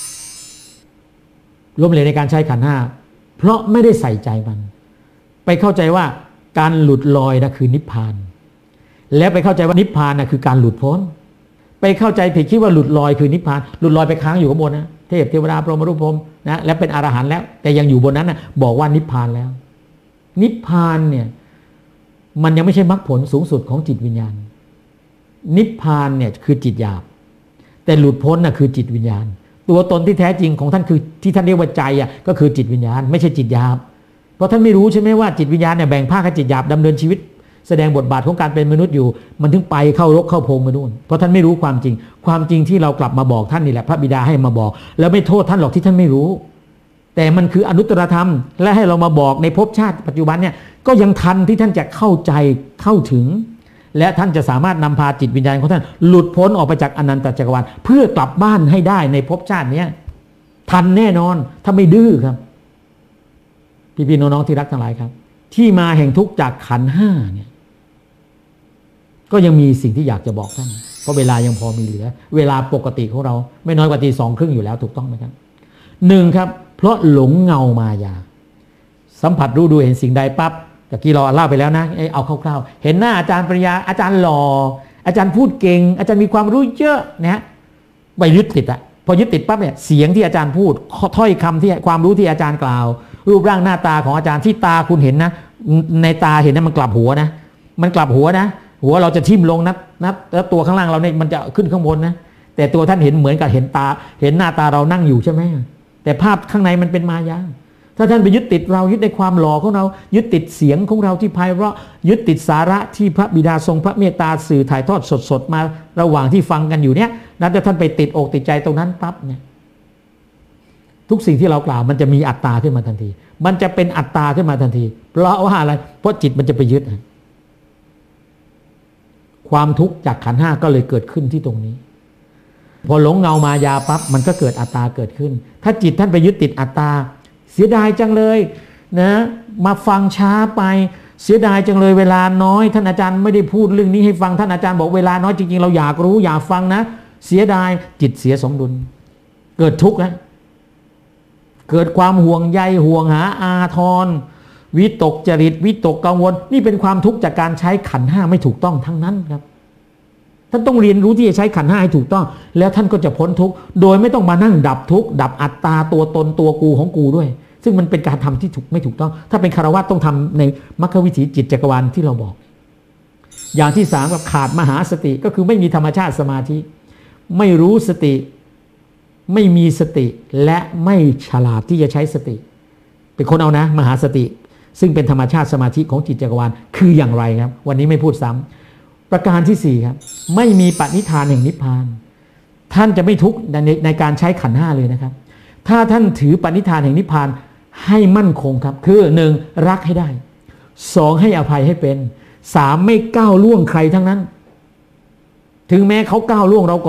ล้มเหลวในการใช้ขันธ์ห้าเพราะไม่ได้ใส่ใจมันไปเข้าใจว่าการหลุดลอยนะคือนิพพานแล้วไปเข้าใจว่านิพพานนะคือการหลุดพ้นไปเข้าใจผิดคิดว่าหลุดลอยคือนิพพานหลุดลอยไปค้างอยู่ข้างบนนะเทพเทวดาพรหมรูปพรหมนะและเป็นอรหันต์แล้วแต่ยังอยู่บนนั้นนะบอกว่านิพพานแล้วนิพพานเนี่ยมันยังไม่ใช่มรรคผลสูงสุดของจิตวิญญาณนิพพานเนี่ยคือจิตหยาบแต่หลุดพ้นน่ะคือจิตวิญญาณตัวตนที่แท้จริงของท่านคือที่ท่านเรียกว่าใจอ่ะก็คือจิตวิญญาณไม่ใช่จิตหยาบเพราะท่านไม่รู้ใช่ไหมว่าจิตวิญญาณเนี่ยแบ่งภาคให้จิตหยาบดำเนินชีวิตแสดงบทบาทของการเป็นมนุษย์อยู่มันถึงไปเข้ารกเข้าพงมานู่นเพราะท่านไม่รู้ความจริงความจริงที่เรากลับมาบอกท่านนี่แหละพระบิดาให้มาบอกแล้วไม่โทษท่านหรอกที่ท่านไม่รู้แต่มันคืออนุตตรธรรมและให้เรามาบอกในภพชาติปัจจุบันเนี่ยก็ยังทันที่ท่านจะเข้าใจเข้าถึงและท่านจะสามารถนำพาจิตวิญญาณของท่านหลุดพ้นออกไปจากอนันตจักรวาลเพื่อกลับบ้านให้ได้ในภพชาตินี้ทันแน่นอนถ้าไม่ดื้อครับพี่ๆน้องๆที่รักทั้งหลายครับที่มาแห่งทุกข์จากขันธ์ห้าเนี่ยก็ยังมีสิ่งที่อยากจะบอกท่านเพราะเวลายังพอมีเหลือเวลาปกติของเราไม่น้อยกว่าตีสองครึ่งอยู่แล้วถูกต้องไหมครับหนึ่งครับเพราะหลงเงามายาสัมผัสรู้ดูเห็นสิ่งใดปั๊บตะกี้เราเล่าไปแล้วนะเอาคร่าวๆเห็นหน้าอาจารย์ปริญญาอาจารย์หล่ออาจารย์พูดเก่งอาจารย์มีความรู้เยอะนะไปยึดติดอะพอยึดติดปั๊บเนี่ยเสียงที่อาจารย์พูดถ้อยคำที่ความรู้ที่อาจารย์กล่าวรูปร่างหน้าตาของอาจารย์ที่ตาคุณเห็นนะในตาเห็นนะมันกลับหัวนะมันกลับหัวนะหัวเราจะทิ่มลงนับนับแล้วตัวข้างล่างเราเนี่ยมันจะขึ้นข้างบนนะแต่ตัวท่านเห็นเหมือนกับเห็นตาเห็นหน้าตาเรานั่งอยู่ใช่ไหมแต่ภาพข้างในมันเป็นมายาถ้าท่านไปยึดติดเรายึดในความหล่อของเรายึดติดเสียงของเราที่ไพเราะยึดติดสาระที่พระบิดาทรงพระเมตตาสื่อถ่ายทอดสดๆมาระหว่างที่ฟังกันอยู่เนี่ยแล้วถ้าท่านไปติดอกติดใจตรงนั้นปั๊บเนี่ยทุกสิ่งที่เรากล่าวมันจะมีอัตตาขึ้นมาทันทีมันจะเป็นอัตตาขึ้นมาทันทีเพราะว่าอะไรเพราะจิตมันจะไปยึดความทุกข์จากขันธ์ห้าก็เลยเกิดขึ้นที่ตรงนี้พอหลงเงามายาปั๊บมันก็เกิดอัตตาเกิดขึ้นถ้าจิตท่านไปยึดติดอัตตาเสียดายจังเลยนะมาฟังช้าไปเสียดายจังเลยเวลาน้อยท่านอาจารย์ไม่ได้พูดเรื่องนี้ให้ฟังท่านอาจารย์บอกเวลาน้อยจริงๆเราอยากรู้อยากฟังนะเสียดายจิตเสียสมดุลเกิดทุกข์นะเกิดความห่วงใยห่วงหาอาทรวิตกจริตวิตกกังวลนี่เป็นความทุกข์จากการใช้ขันธ์ห้าไม่ถูกต้องทั้งนั้นครับท่านต้องเรียนรู้ที่จะใช้ขันธ์ห้าให้ถูกต้องแล้วท่านก็จะพ้นทุกข์โดยไม่ต้องมานั่งดับทุกข์ดับอัตตาตัวตนตัวกูของกูด้วยซึ่งมันเป็นการทำที่ถูกไม่ถูกต้องถ้าเป็นคฤหัสถ์ต้องทำในมรรควิถีจิตจักรวาลที่เราบอกอย่างที่สามกับขาดมหาสติก็คือไม่มีธรรมชาติสมาธิไม่รู้สติไม่มีสติและไม่ฉลาดที่จะใช้สติเป็นคนเอานะมหาสติซึ่งเป็นธรรมชาติสมาธิของจิตจักรวาลคืออย่างไรครับวันนี้ไม่พูดซ้ำประการที่สี่ครับไม่มีปณิธานแห่งนิพพานท่านจะไม่ทุกข์ในในการใช้ขันธ์ห้าเลยนะครับถ้าท่านถือปณิธานแห่งนิพพานให้มั่นคงครับคือหนึ่งรักให้ได้สองให้อภัยให้เป็นสามไม่ก้าวล่วงใครทั้งนั้นถึงแม้เขาก้าวล่วงเราก่อน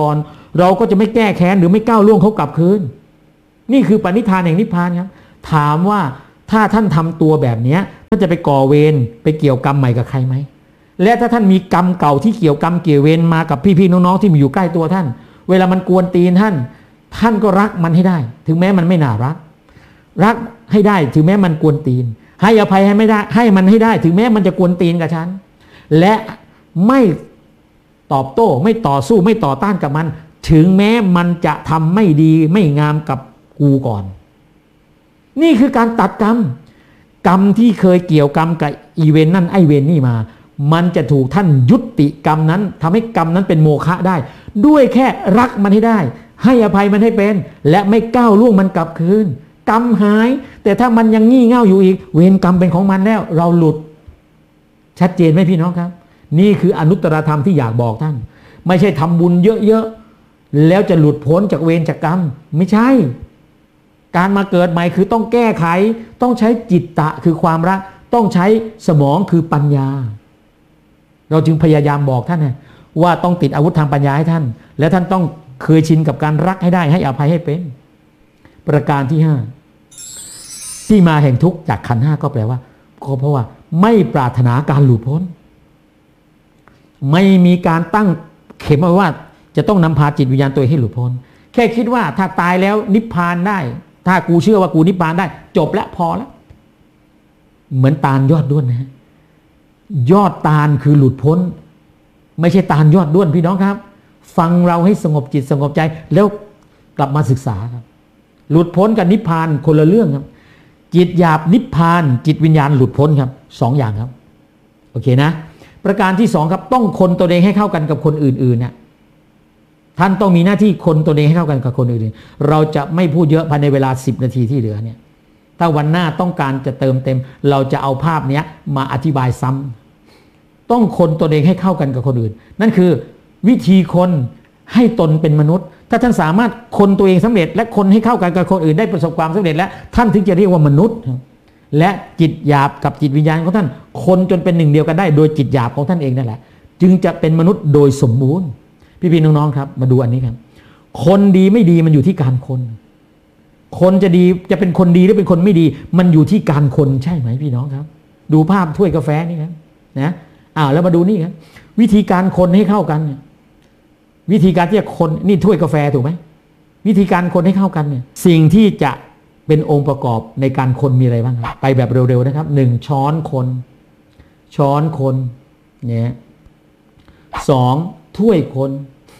เราก็จะไม่แก้แค้นหรือไม่ก้าวล่วงเขากลับคืนนี่คือปณิธานแห่งนิพพานครับถามว่าถ้าท่านทำตัวแบบนี้ท่านจะไปก่อเวรไปเกี่ยวกรรมใหม่กับใครไหมและถ้าท่านมีกรรมเก่าที่เกี่ยวกรรมเกี่ยวเวรมากับพี่ๆน้องๆที่มีอยู่ใกล้ตัวท่านเวลามันกวนตีนท่านท่านก็รักมันให้ได้ถึงแม้มันไม่น่ารักรักให้ได้ถึงแม้มันกวนตีนให้อภัยให้ไม่ได้ให้มันให้ได้ถึงแม้มันจะกวนตีนกับฉันและไม่ตอบโต้ไม่ต่อสู้ไม่ต่อต้านกับมันถึงแม้มันจะทำไม่ดีไม่งามกับกูก่อนนี่คือการตัดกรรมกรรมที่เคยเกี่ยวกรรมกับอีเวนนั่นไอเวนนี่มามันจะถูกท่านยุติกรรมนั้นทำให้กรรมนั้นเป็นโมฆะได้ด้วยแค่รักมันให้ได้ให้อภัยมันให้เป็นและไม่ก้าวล่วงมันกลับคืนกรรมหายแต่ถ้ามันยังงี่เง่าอยู่อีกเวรกรรมเป็นของมันแล้วเราหลุดชัดเจนไหมพี่น้องครับนี่คืออนุตตรธรรมที่อยากบอกท่านไม่ใช่ทำบุญเยอะๆแล้วจะหลุดพ้นจากเวรจากกรรมไม่ใช่การมาเกิดใหม่คือต้องแก้ไขต้องใช้จิตตะคือความรักต้องใช้สมองคือปัญญาเราจึงพยายามบอกท่านนะว่าต้องติดอาวุธทางปัญญาให้ท่านและท่านต้องเคยชินกับการรักให้ได้ให้อภัยให้เป็นประการที่ห้าที่มาแห่งทุกข์จากขันธ์ห้าก็แปลว่าก็เพราะว่าไม่ปรารถนาการหลุดพ้นไม่มีการตั้งเข็มไว้ว่าจะต้องนำพาจิตวิญญาณตัวเองให้หลุดพ้นแค่คิดว่าถ้าตายแล้วนิพพานได้ถ้ากูเชื่อว่ากูนิพพานได้จบแล้วพอแล้วเหมือนตาลยอดด้วนนะฮะยอดตาลคือหลุดพ้นไม่ใช่ตาลยอดด้วนพี่น้องครับฟังเราให้สงบจิตสงบใจแล้วกลับมาศึกษาครับหลุดพ้นกับนิพพานคนละเรื่องครับจิตหยาบนิพพานจิตวิญญาณหลุดพ้นครับสองอย่างครับโอเคนะประการที่สองครับต้องคนตัวเองให้เข้ากันกับคนอื่นๆเนี่ยท่านต้องมีหน้าที่คนตัวเองให้เข้ากันกับคนอื่นๆเราจะไม่พูดเยอะภายในเวลาสิบนาทีที่เหลือเนี่ยถ้าวันหน้าต้องการจะเติมเต็มเราจะเอาภาพนี้มาอธิบายซ้ำต้องคนตัวเองให้เข้ากันกับคนอื่นนั่นคือวิธีคนให้ตนเป็นมนุษย์ถ้าท่านสามารถคนตัวเองสำเร็จและคนให้เข้ากันกับคนอื่นได้ประสบความสำเร็จแล้วท่านถึงจะเรียกว่ามนุษย์และจิตหยาบกับจิตวิญญาณของท่านคนจนเป็นหนึ่งเดียวกันได้โดยจิตหยาบของท่านเองนั่นแหละจึงจะเป็นมนุษย์โดยสมบูรณ์พี่ๆน้องๆครับมาดูอันนี้ครับคนดีไม่ดีมันอยู่ที่การคนคนจะดีจะเป็นคนดีหรือเป็นคนไม่ดีมันอยู่ที่การคนใช่ไหมพี่น้องครับดูภาพถ้วยกาแฟนี่ครับนะอ้าวแล้วมาดูนี่ครับวิธีการคนให้เข้ากันวิธีการที่จะคนนี่ถ้วยกาแฟถูกไหมวิธีการคนให้เข้ากันเนี่ยสิ่งที่จะเป็นองค์ประกอบในการคนมีอะไรบ้างครับไปแบบเร็วๆนะครับหนึ่งช้อนคนช้อนคนเนี่ยสองถ้วยคน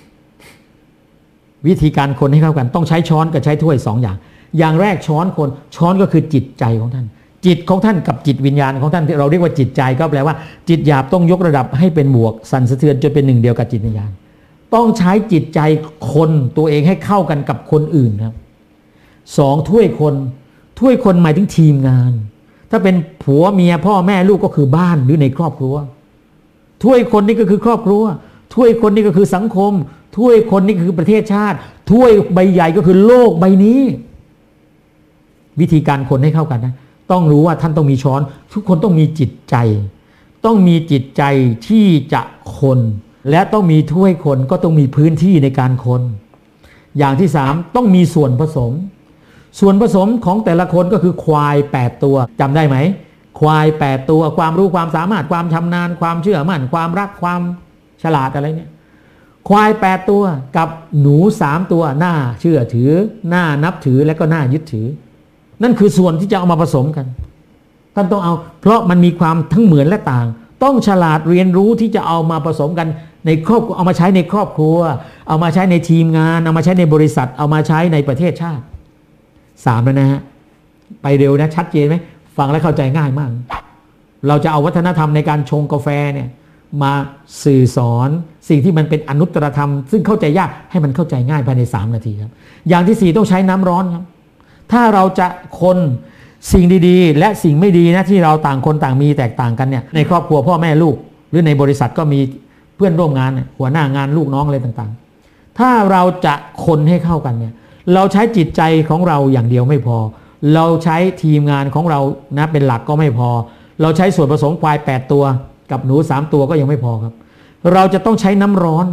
วิธีการคนให้เข้ากันต้องใช้ช้อนกับใช้ถ้วยสองอย่างอย่างแรกช้อนคนช้อนก็คือจิตใจของท่านจิตของท่านกับจิตวิญญาณของท่านที่เราเรียกว่าจิตใจก็แปลว่าจิตหยาบต้องยกระดับให้เป็นบวกสั่นสะเทือนจนเป็นหนึ่งเดียวกับจิตวิญญาณต้องใช้จิตใจคนตัวเองให้เข้ากันกับคนอื่นครับสองถ้วยคนถ้วยคนหมายถึงทีมงานถ้าเป็นผัวเมียพ่อแม่ลูกก็คือบ้านหรือในครอบครัวถ้วยคนนี่ก็คือครอบครัวถ้วยคนนี่ก็คือสังคมถ้วยคนนี่คือประเทศชาติถ้วยใบใหญ่ก็คือโลกใบนี้วิธีการคนให้เข้ากันนะต้องรู้ว่าท่านต้องมีช้อนทุกคนต้องมีจิตใจต้องมีจิตใจที่จะคนและต้องมีถ้วยคนก็ต้องมีพื้นที่ในการคนอย่างที่สามต้องมีส่วนผสมส่วนผสมของแต่ละคนก็คือควายแปดตัวจำได้ไหมควายแปดตัวความรู้ความสามารถความชำนาญความเชื่อมั่นความรักความฉลาดอะไรเนี่ยควายแปดตัวกับหนูสามตัวน่าเชื่อถือน่านับถือและก็น่ายึดถือนั่นคือส่วนที่จะเอามาผสมกันท่านต้องเอาเพราะมันมีความทั้งเหมือนและต่างต้องฉลาดเรียนรู้ที่จะเอามาผสมกันในครอบเอามาใช้ในครอบครัวเอามาใช้ในทีมงานเอามาใช้ในบริษัทเอามาใช้ในประเทศชาติสามแล้วนะฮะไปเร็วนะชัดเจนไหมฟังแล้วเข้าใจง่ายมากเราจะเอาวัฒนธรรมในการชงกาแฟเนี่ยมาสื่อสอนสิ่งที่มันเป็นอนุตตรธรรมซึ่งเข้าใจยากให้มันเข้าใจง่ายภายในสามนาทีครับอย่างที่สี่ต้องใช้น้ำร้อนครับถ้าเราจะคนสิ่งดีๆและสิ่งไม่ดีนะที่เราต่างคนต่างมีแตกต่างกันเนี่ยในครอบครัวพ่อแม่ลูกหรือในบริษัทก็มีเพื่อนร่วมงานหัวหน้างานลูกน้องอะไรต่างๆถ้าเราจะคนให้เข้ากันเนี่ยเราใช้จิตใจของเราอย่างเดียวไม่พอเราใช้ทีมงานของเรานะเป็นหลักก็ไม่พอเราใช้ส่วนผสมควายแปดตัวกับหนูสามตัวก็ยังไม่พอครับเราจะต้องใช้น้ำร้อนครับ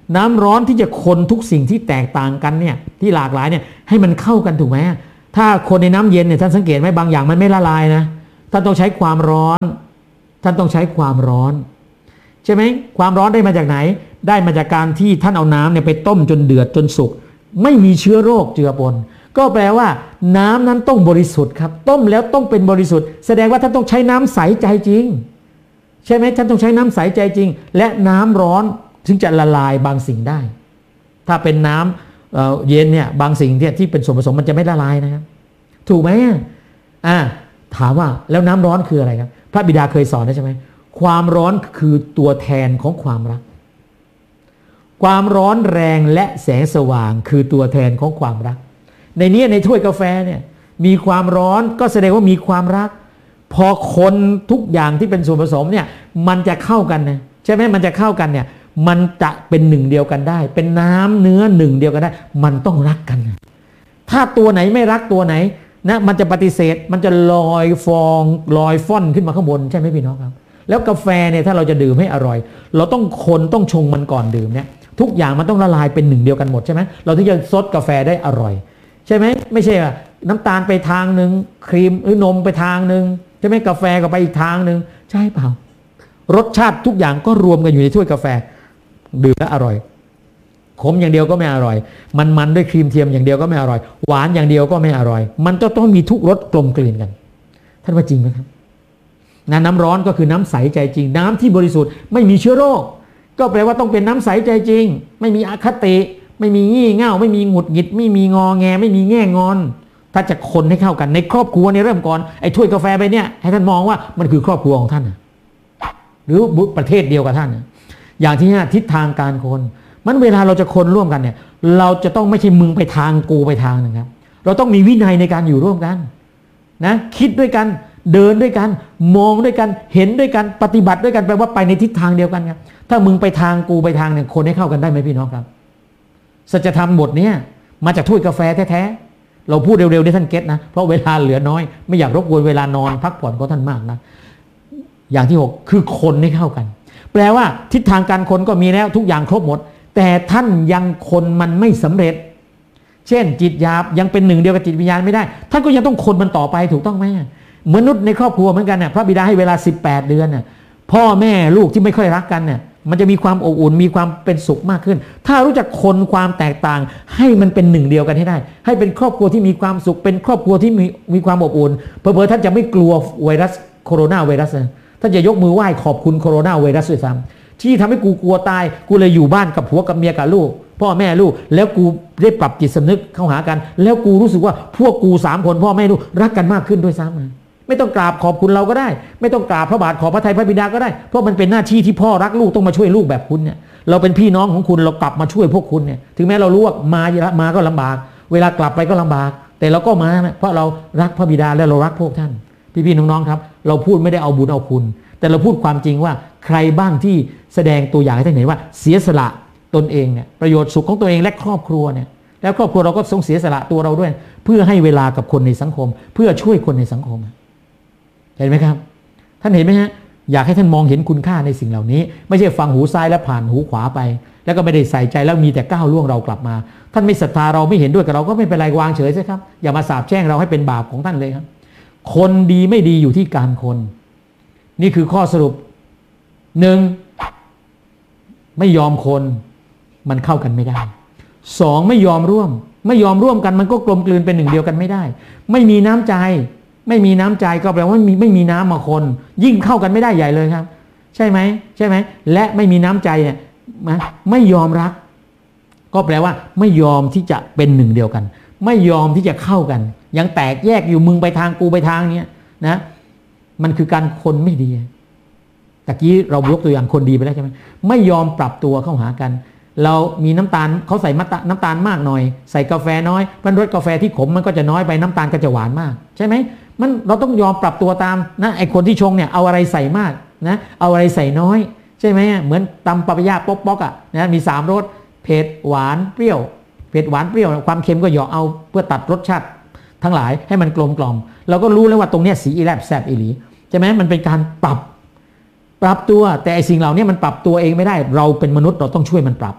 น้ำร้อนที่จะคนทุกสิ่งที่แตกต่างกันเนี่ยที่หลากหลายเนี่ยให้มันเข้ากันถูกไหมถ้าคนในน้ำเย็นเนี่ยท่านสังเกตไหมบางอย่างมันไม่ละลายนะท่านต้องใช้ความร้อนท่านต้องใช้ความร้อนใช่ไหมความร้อนได้มาจากไหนได้มาจากการที่ท่านเอาน้ำเนี่ยไปต้มจนเดือดจนสุกไม่มีเชื้อโรคเจือปนก็แปลว่าน้ำนั้นต้องบริสุทธิ์ครับต้มแล้วต้องเป็นบริสุทธิ์แสดงว่าท่านต้องใช้น้ำใสใจจริงใช่ไหมท่านต้องใช้น้ำใสใจจริงและน้ำร้อนถึงจะละลายบางสิ่งได้ถ้าเป็นน้ำ เอ่อ เย็นเนี่ยบางสิ่งที่ที่เป็นส่วนผสมมันจะไม่ละลายนะครับถูกไหมอ่าถามว่าแล้วน้ำร้อนคืออะไรครับพระบิดาเคยสอนนะใช่ไหมความร้อนคือตัวแทนของความรักความร้อนแรงและแสงสว่างคือตัวแทนของความรักในนี้ในถ้วยกาแฟเนี่ยมีความร้อนก็แสดงว่ามีความรักพอคนทุกอย่างที่เป็นส่วนผสมเนี่ยมันจะเข้ากันนะใช่ไหมมันจะเข้ากันเนี่ยมันจะเป็นหนึ่งเดียวกันได้เป็นน้ำเนื้อหนึ่งเดียวกันได้มันต้องรักกันถ้าตัวไหนไม่รักตัวไหนนะมันจะปฏิเสธมันจะลอยฟองลอยฟ่อนขึ้นมาข้างบนใช่ไหมพี่น้องครับแล้วกาแฟเนี่ยถ้าเราจะดื่มให้อร่อยเราต้องคนต้องชงมันก่อนดื่มเนี่ยทุกอย่างมันต้องละลายเป็นหนึ่งเดียวกันหมดใช่ไหมเราถึงจะซดกาแฟได้อร่อยใช่ไหมไม่ใช่ว่าน้ำตาลไปทางหนึ่งครีมหรือนมไปทางหนึ่งใช่ไหมกาแฟก็ไปอีกทางหนึ่งใช่เปล่ารสชาติทุกอย่างก็รวมกันอยู่ในถ้วยกาแฟดื่มแล้วอร่อยขมอย่างเดียวก็ไม่อร่อยมันมันด้วยครีมเทียมอย่างเดียวก็ไม่อร่อยหวานอย่างเดียวก็ไม่อร่อยมันจะต้องมีทุกรสกลมกลืนกันท่านว่าจริงไหมครับน้ำร้อนก็คือน้ำใสใจจริงน้ำที่บริสุทธิ์ไม่มีเชื้อโรคก็แปลว่าต้องเป็นน้ำใสใจจริงไม่มีอคติไม่มีงี่เง่าไม่มีหงุดหงิดไม่มีงอแงไม่มีแง่งอนถ้าจะคนให้เข้ากันในครอบครัวเนี่ยเริ่มก่อนไอ้ถ้วยกาแฟไปเนี่ยให้ท่านมองว่ามันคือครอบครัวของท่านหรือประเทศเดียวกับท่านอย่างที่ห้าทิศทางการคนมันเวลาเราจะคนร่วมกันเนี่ยเราจะต้องไม่ใช่มึงไปทางกูไปทางนึงครับเราต้องมีวินัยในการอยู่ร่วมกันนะคิดด้วยกันเดินด้วยกันมองด้วยกันเห็นด้วยกันปฏิบัติด้วยกันแปลว่าไปในทิศทางเดียวกันครับถ้ามึงไปทางกูไปทางเนี่ยคนให้เข้ากันได้ไหมพี่น้องครับสัจธรรมบทนี้มาจากถ้วยกาแฟแท้ๆเราพูดเร็วๆได้ท่านเก็ตนะเพราะเวลาเหลือน้อยไม่อยากรบกวนเวลานอนพักผ่อนของท่านมากนะอย่างที่หกคือคนให้เข้ากันแปลว่าทิศทางการคนก็มีแล้วทุกอย่างครบหมดแต่ท่านยังคนมันไม่สำเร็จเช่นจิตหยาบยังเป็นหนึ่งเดียวกับจิตวิญญาณไม่ได้ท่านก็ยังต้องคนมันต่อไปถูกต้องไหมมนุษย์ในครอบครัวเหมือนกันเนี่ยพระบิดาให้เวลาสิบแปดเดือนเนี่ยพ่อแม่ลูกที่ไม่ค่อยรักกันเนี่ยมันจะมีความอบอุ่นมีความเป็นสุขมากขึ้นถ้ารู้จักคนความแตกต่างให้มันเป็นหนึ่งเดียวกันให้ได้ให้เป็นครอบครัวที่มีความสุขเป็นครอบครัวที่มีมีความอบอุ่นเผลอๆท่านจะไม่กลัวไวรัสโคโรนาไวรัสท่านจะยกมือไหว้ขอบคุณโคโรนาไวรัสด้วยซ้ำที่ทำให้กูกลัวตายกูเลยอยู่บ้านกับผัวกับเมียกับลูกพ่อแม่ลูกแล้วกูได้ปรับจิตสำนึกเข้าหากันแล้วกูรู้สึกว่าพวกกูสามคนพ่อแม่ลูกรักกันมากขึ้นด้วยซ้ำไม่ต้องกราบขอบคุณเราก็ได้ไม่ต้องกราบพระบาทขอพระทัยพระบิดาก็ได้เพราะมันเป็นหน้าที่ที่พ่อรักลูกต้องมาช่วยลูกแบบคุณเนี่ยเราเป็นพี่น้องของคุณเรากลับมาช่วยพวกคุณเนี่ยถึงแม้เรารู้ว่ามามาก็ลำบากเวลากลับไปก็ลำบากแต่เราก็มาเพราะเรารักพระบิดาและเรารักพวกท่านพี่ๆน้องๆครับเราพูดไม่ได้เอาบุญเอาคุณแต่เราพูดความจริงว่าใครบ้างที่แสดงตัวอย่างให้ท่านเห็นว่าเสียสละตนเองเนี่ยประโยชน์สุขของตัวเองและครอบครัวเนี่ยแล้วครอบครัวเราก็ทรงเสียสละตัวเราด้วยเพื่อให้เวลากับคนในสังคมเพื่อช่วยคนในสังคมเห็นไหมครับท่านเห็นไหมฮะอยากให้ท่านมองเห็นคุณค่าในสิ่งเหล่านี้ไม่ใช่ฟังหูซ้ายแล้วผ่านหูขวาไปแล้วก็ไม่ได้ใส่ใจแล้วมีแต่ก้าวล่วงเรากลับมาท่านไม่ศรัทธาเราไม่เห็นด้วยกับเราก็ไม่เป็นไรวางเฉยใช่ครับอย่ามาสาปแช่งเราให้เป็นบาปของท่านเลยครับคนดีไม่ดีอยู่ที่การคนนี่คือข้อสรุปหนึ่งไม่ยอมคนมันเข้ากันไม่ได้สองไม่ยอมร่วมไม่ยอมร่วมกันมันก็กลมกลืนเป็นหนึ่งเดียวกันไม่ได้ไม่มีน้ำใจไม่มีน้ำใจก็แปลว่าไม่มีน้ำมาคนยิ่งเข้ากันไม่ได้ใหญ่เลยครับใช่ไหมใช่ไหมและไม่มีน้ำใจเนี่ยไม่ยอมรักก็แปลว่าไม่ยอมที่จะเป็นหนึ่งเดียวกันไม่ยอมที่จะเข้ากันยังแตกแยกอยู่มึงไปทางกูไปทางเนี้ยนะมันคือการคนไม่ดีตะกี้เรายกตัวอย่างคนดีไปแล้วใช่ไหมไม่ยอมปรับตัวเข้าหากันเรามีน้ำตาลเขาใส่น้ำตาลมากหน่อยใส่กาแฟน้อยเพราะรสกาแฟที่ขมมันก็จะน้อยไปน้ำตาลก็จะหวานมากใช่ไหมมันเราต้องยอมปรับตัวตามนะไอคนที่ชงเนี่ยเอาอะไรใส่มากนะเอาอะไรใส่น้อยใช่ไหมเหมือนตำปะปะยาป๊อกป๊อกอ่ะนะมีสามรสเผ็ดหวานเปรี้ยวเผ็ดหวานเปรี้ยวความเค็มก็หยอกเอาเพื่อตัดรสชาติทั้งหลายให้มันกลมกล่อมเราก็รู้แล้วว่าตรงเนี้ยสีอีแลบแซบอีหลีใช่ไหมมันเป็นการปรับปรับตัวแต่ไอสิ่งเหล่านี้มันปรับตัวเองไม่ได้เราเป็นมนุษย์เราต้องช่วยมันปรับ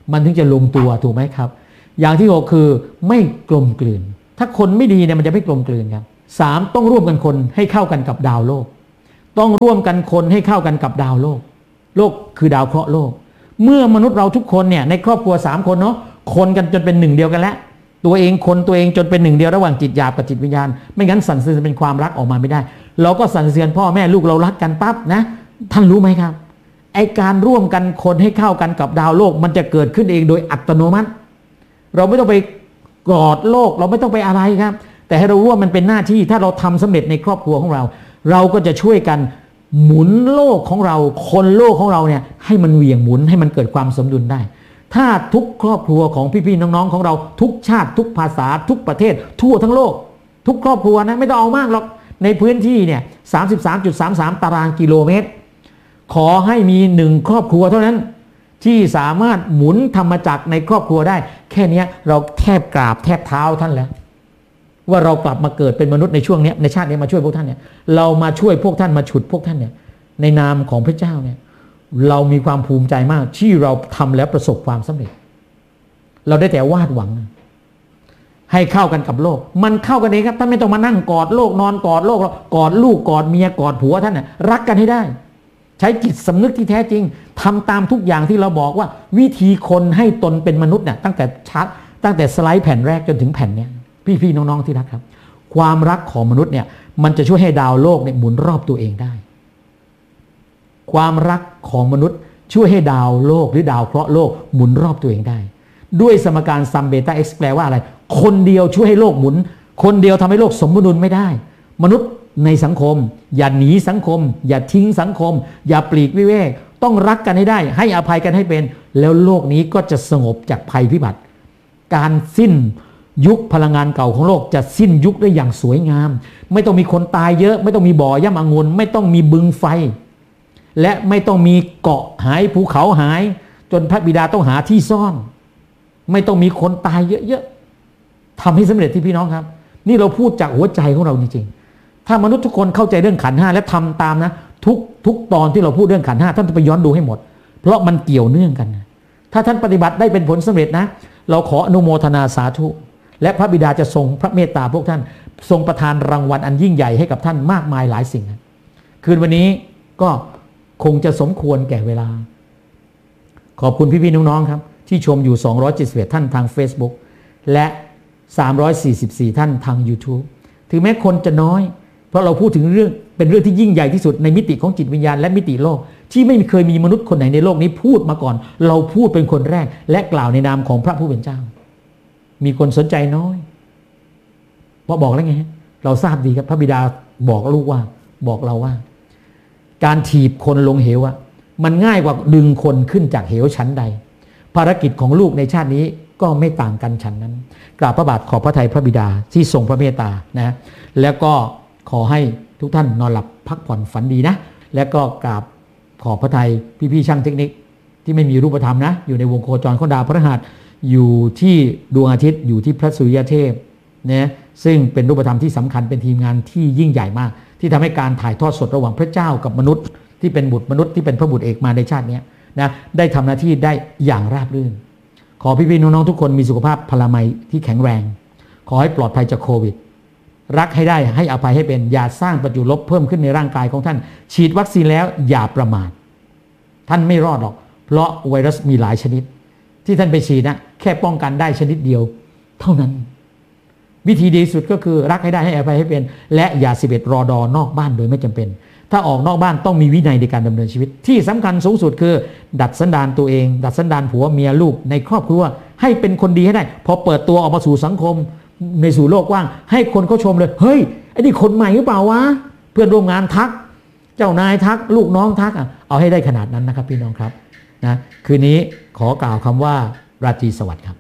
มันถึงจะลงตัวถูกไหมครับอย่างที่หกคือไม่กลมกลืนถ้าคนไม่ดีเนี่ยมันจะไม่กลมกลืนครับสามต้องร่วมกันคนให้เข้ากันกับดาวโลกต้องร่วมกันคนให้เข้ากันกับดาวโลกโลกคือดาวเคราะห์โลกเมื่อมนุษย์เราทุกคนเนี่ยในครอบครัวสามคนเนาะคนกันจนเป็นหนึ่งเดียวกันแล้วตัวเองคนตัวเองจนเป็นหนึ่งเดียวระหว่างจิตหยาบกับจิตวิญญาณไม่งั้นสรรเสริญเป็นความรักออกมาไม่ได้เราก็สรรเสริญพ่อแม่ลูกเรารักกันปั๊บนะท่านรู้ไหมครับไอการร่วมกันคนให้เข้ากันกับดาวโลกมันจะเกิดขึ้นเองโดยอัตโนมัติเราไม่ต้องไปกอดโลกเราไม่ต้องไปอะไรครับแต่ให้เรารู้ว่ามันเป็นหน้าที่ถ้าเราทำสำเร็จในครอบครัวของเราเราก็จะช่วยกันหมุนโลกของเราคนโลกของเราเนี่ยให้มันเหวี่ยงหมุนให้มันเกิดความสมดุลได้ถ้าทุกครอบครัวของพี่ๆน้องๆของเราทุกชาติทุกภาษาทุกประเทศทั่วทั้งโลกทุกครอบครัวนะไม่ต้องเอามากหรอกในพื้นที่เนี่ย สามสิบสามจุดสามสาม ตารางกิโลเมตรขอให้มีหนึ่งครอบครัวเท่านั้นที่สามารถหมุนธรรมจักรในครอบครัวได้แค่นี้เราแทบกราบแทบเท้าท่านแล้วว่าเรากลับมาเกิดเป็นมนุษย์ในช่วงนี้ในชาตินี้มาช่วยพวกท่านเนี่ยเรามาช่วยพวกท่านมาฉุดพวกท่านเนี่ยในนามของพระเจ้าเนี่ยเรามีความภูมิใจมากที่เราทำแล้วประสบความสำเร็จเราได้แต่วาดหวังให้เข้ากันกับโลกมันเข้ากันเองครับท่านไม่ต้องมานั่งกอดโลกนอนกอดโลกกอดลูกกอดเมียกอดผัวท่านน่ะรักกันให้ได้ใช้จิตสำนึกที่แท้จริงทำตามทุกอย่างที่เราบอกว่าวิธีคนให้ตนเป็นมนุษย์เนี่ยตั้งแต่ชัดตั้งแต่สไลด์แผ่นแรกจนถึงแผ่นเนี้ยพี่ๆน้องๆที่รักครับความรักของมนุษย์เนี่ยมันจะช่วยให้ดาวโลกเนี่ยหมุนรอบตัวเองได้ความรักของมนุษย์ช่วยให้ดาวโลกหรือดาวเคราะห์โลกหมุนรอบตัวเองได้ด้วยสมการซัมเบต้าเอ็กซ์แปลว่าอะไรคนเดียวช่วยให้โลกหมุนคนเดียวทำให้โลกสมดุลไม่ได้มนุษย์ในสังคมอย่าหนีสังคมอย่าทิ้งสังคมอย่าปลีกวิเวกต้องรักกันให้ได้ให้อภัยกันให้เป็นแล้วโลกนี้ก็จะสงบจากภัยพิบัติการสิ้นยุคพลังงานเก่าของโลกจะสิ้นยุคได้อย่างสวยงามไม่ต้องมีคนตายเยอะไม่ต้องมีบ่อย่ำองุ่นไม่ต้องมีบึงไฟและไม่ต้องมีเกาะหายภูเขาหายจนพระบิดาต้องหาที่ซ่อนไม่ต้องมีคนตายเยอะๆทำให้สำเร็จที่พี่น้องครับนี่เราพูดจากหัวใจของเราจริงๆถ้ามนุษย์ทุกคนเข้าใจเรื่องขันธ์ห้าและทำตามนะทุกทุกตอนที่เราพูดเรื่องขันธ์ห้าท่านต้องไปย้อนดูให้หมดเพราะมันเกี่ยวเนื่องกันนะถ้าท่านปฏิบัติได้เป็นผลสำเร็จนะเราขออนุโมทนาสาธุและพระบิดาจะทรงพระเมตตาพวกท่านทรงประทานรางวัลอันยิ่งใหญ่ให้กับท่านมากมายหลายสิ่งคืนวันนี้ก็คงจะสมควรแก่เวลาขอบคุณพี่ๆน้องๆครับที่ชมอยู่สองร้อยเจ็ดสิบเอ็ดท่านทาง Facebook และสามร้อยสี่สิบสี่ท่านทาง YouTube ถึงแม้คนจะน้อยเพราะเราพูดถึงเรื่องเป็นเรื่องที่ยิ่งใหญ่ที่สุดในมิติของจิตวิญญาณและมิติโลกที่ไม่เคยมีมนุษย์คนไหนในโลกนี้พูดมาก่อนเราพูดเป็นคนแรกและกล่าวในนามของพระผู้เป็นเจ้ามีคนสนใจน้อยเพราะบอกแล้วไงเราทราบดีครับพระบิดาบอกลูกว่าบอกเราว่าการถีบคนลงเหวอะมันง่ายกว่าดึงคนขึ้นจากเหวชั้นใดภารกิจของลูกในชาตินี้ก็ไม่ต่างกันชั้นนั้นกราบพระบาทขอบพระทัยพระบิดาที่ทรงพระเมตตานะแล้วก็ขอให้ทุกท่านนอนหลับพักผ่อนฝันดีนะแล้วก็กราบขอบพระทัยพี่ๆช่างเทคนิคที่ไม่มีรูปธรรมนะอยู่ในวงโคจรของดาวพฤหัสอยู่ที่ดวงอาทิตย์อยู่ที่พระสุริยเทพนะซึ่งเป็นรูปธรรมที่สำคัญเป็นทีมงานที่ยิ่งใหญ่มากที่ทำให้การถ่ายทอดสดระหว่างพระเจ้ากับมนุษย์ที่เป็นบุตรมนุษย์ที่เป็นพระบุตรเอกมาในชาตินี้นะได้ทำหน้าที่ได้อย่างราบรื่นขอพี่ๆน้องๆทุกคนมีสุขภาพพลามัยที่แข็งแรงขอให้ปลอดภัยจากโควิดรักให้ได้ให้อภัยให้เป็นอย่าสร้างประจุลบเพิ่มขึ้นในร่างกายของท่านฉีดวัคซีนแล้วอย่าประมาทท่านไม่รอดหรอกเพราะไวรัสมีหลายชนิดที่ท่านไปฉีดนะแค่ป้องกันได้ชนิดเดียวเท่านั้นวิธีดีสุดก็คือรักให้ได้ให้อภัยให้เป็นและอย่าสิบเอ็ดรอดอนอกบ้านโดยไม่จำเป็นถ้าออกนอกบ้านต้องมีวินัยในการดำเนินชีวิตที่สำคัญสูงสุดคือดัดสันดานตัวเองดัดสันดานผัวเมียลูกในครอบครัวให้เป็นคนดีให้ได้พอเปิดตัวออกมาสู่สังคมในสู่โลกกว้างให้คนเขาชมเลยเฮ้ยไอ้นี่คนใหม่หรือเปล่าวะเพื่อนร่วมงานทักเจ้านายทักลูกน้องทักอ่ะเอาให้ได้ขนาดนั้นนะครับพี่น้องครับนะคืนนี้ขอกล่าวคำว่าราตรีสวัสดิ์ครับ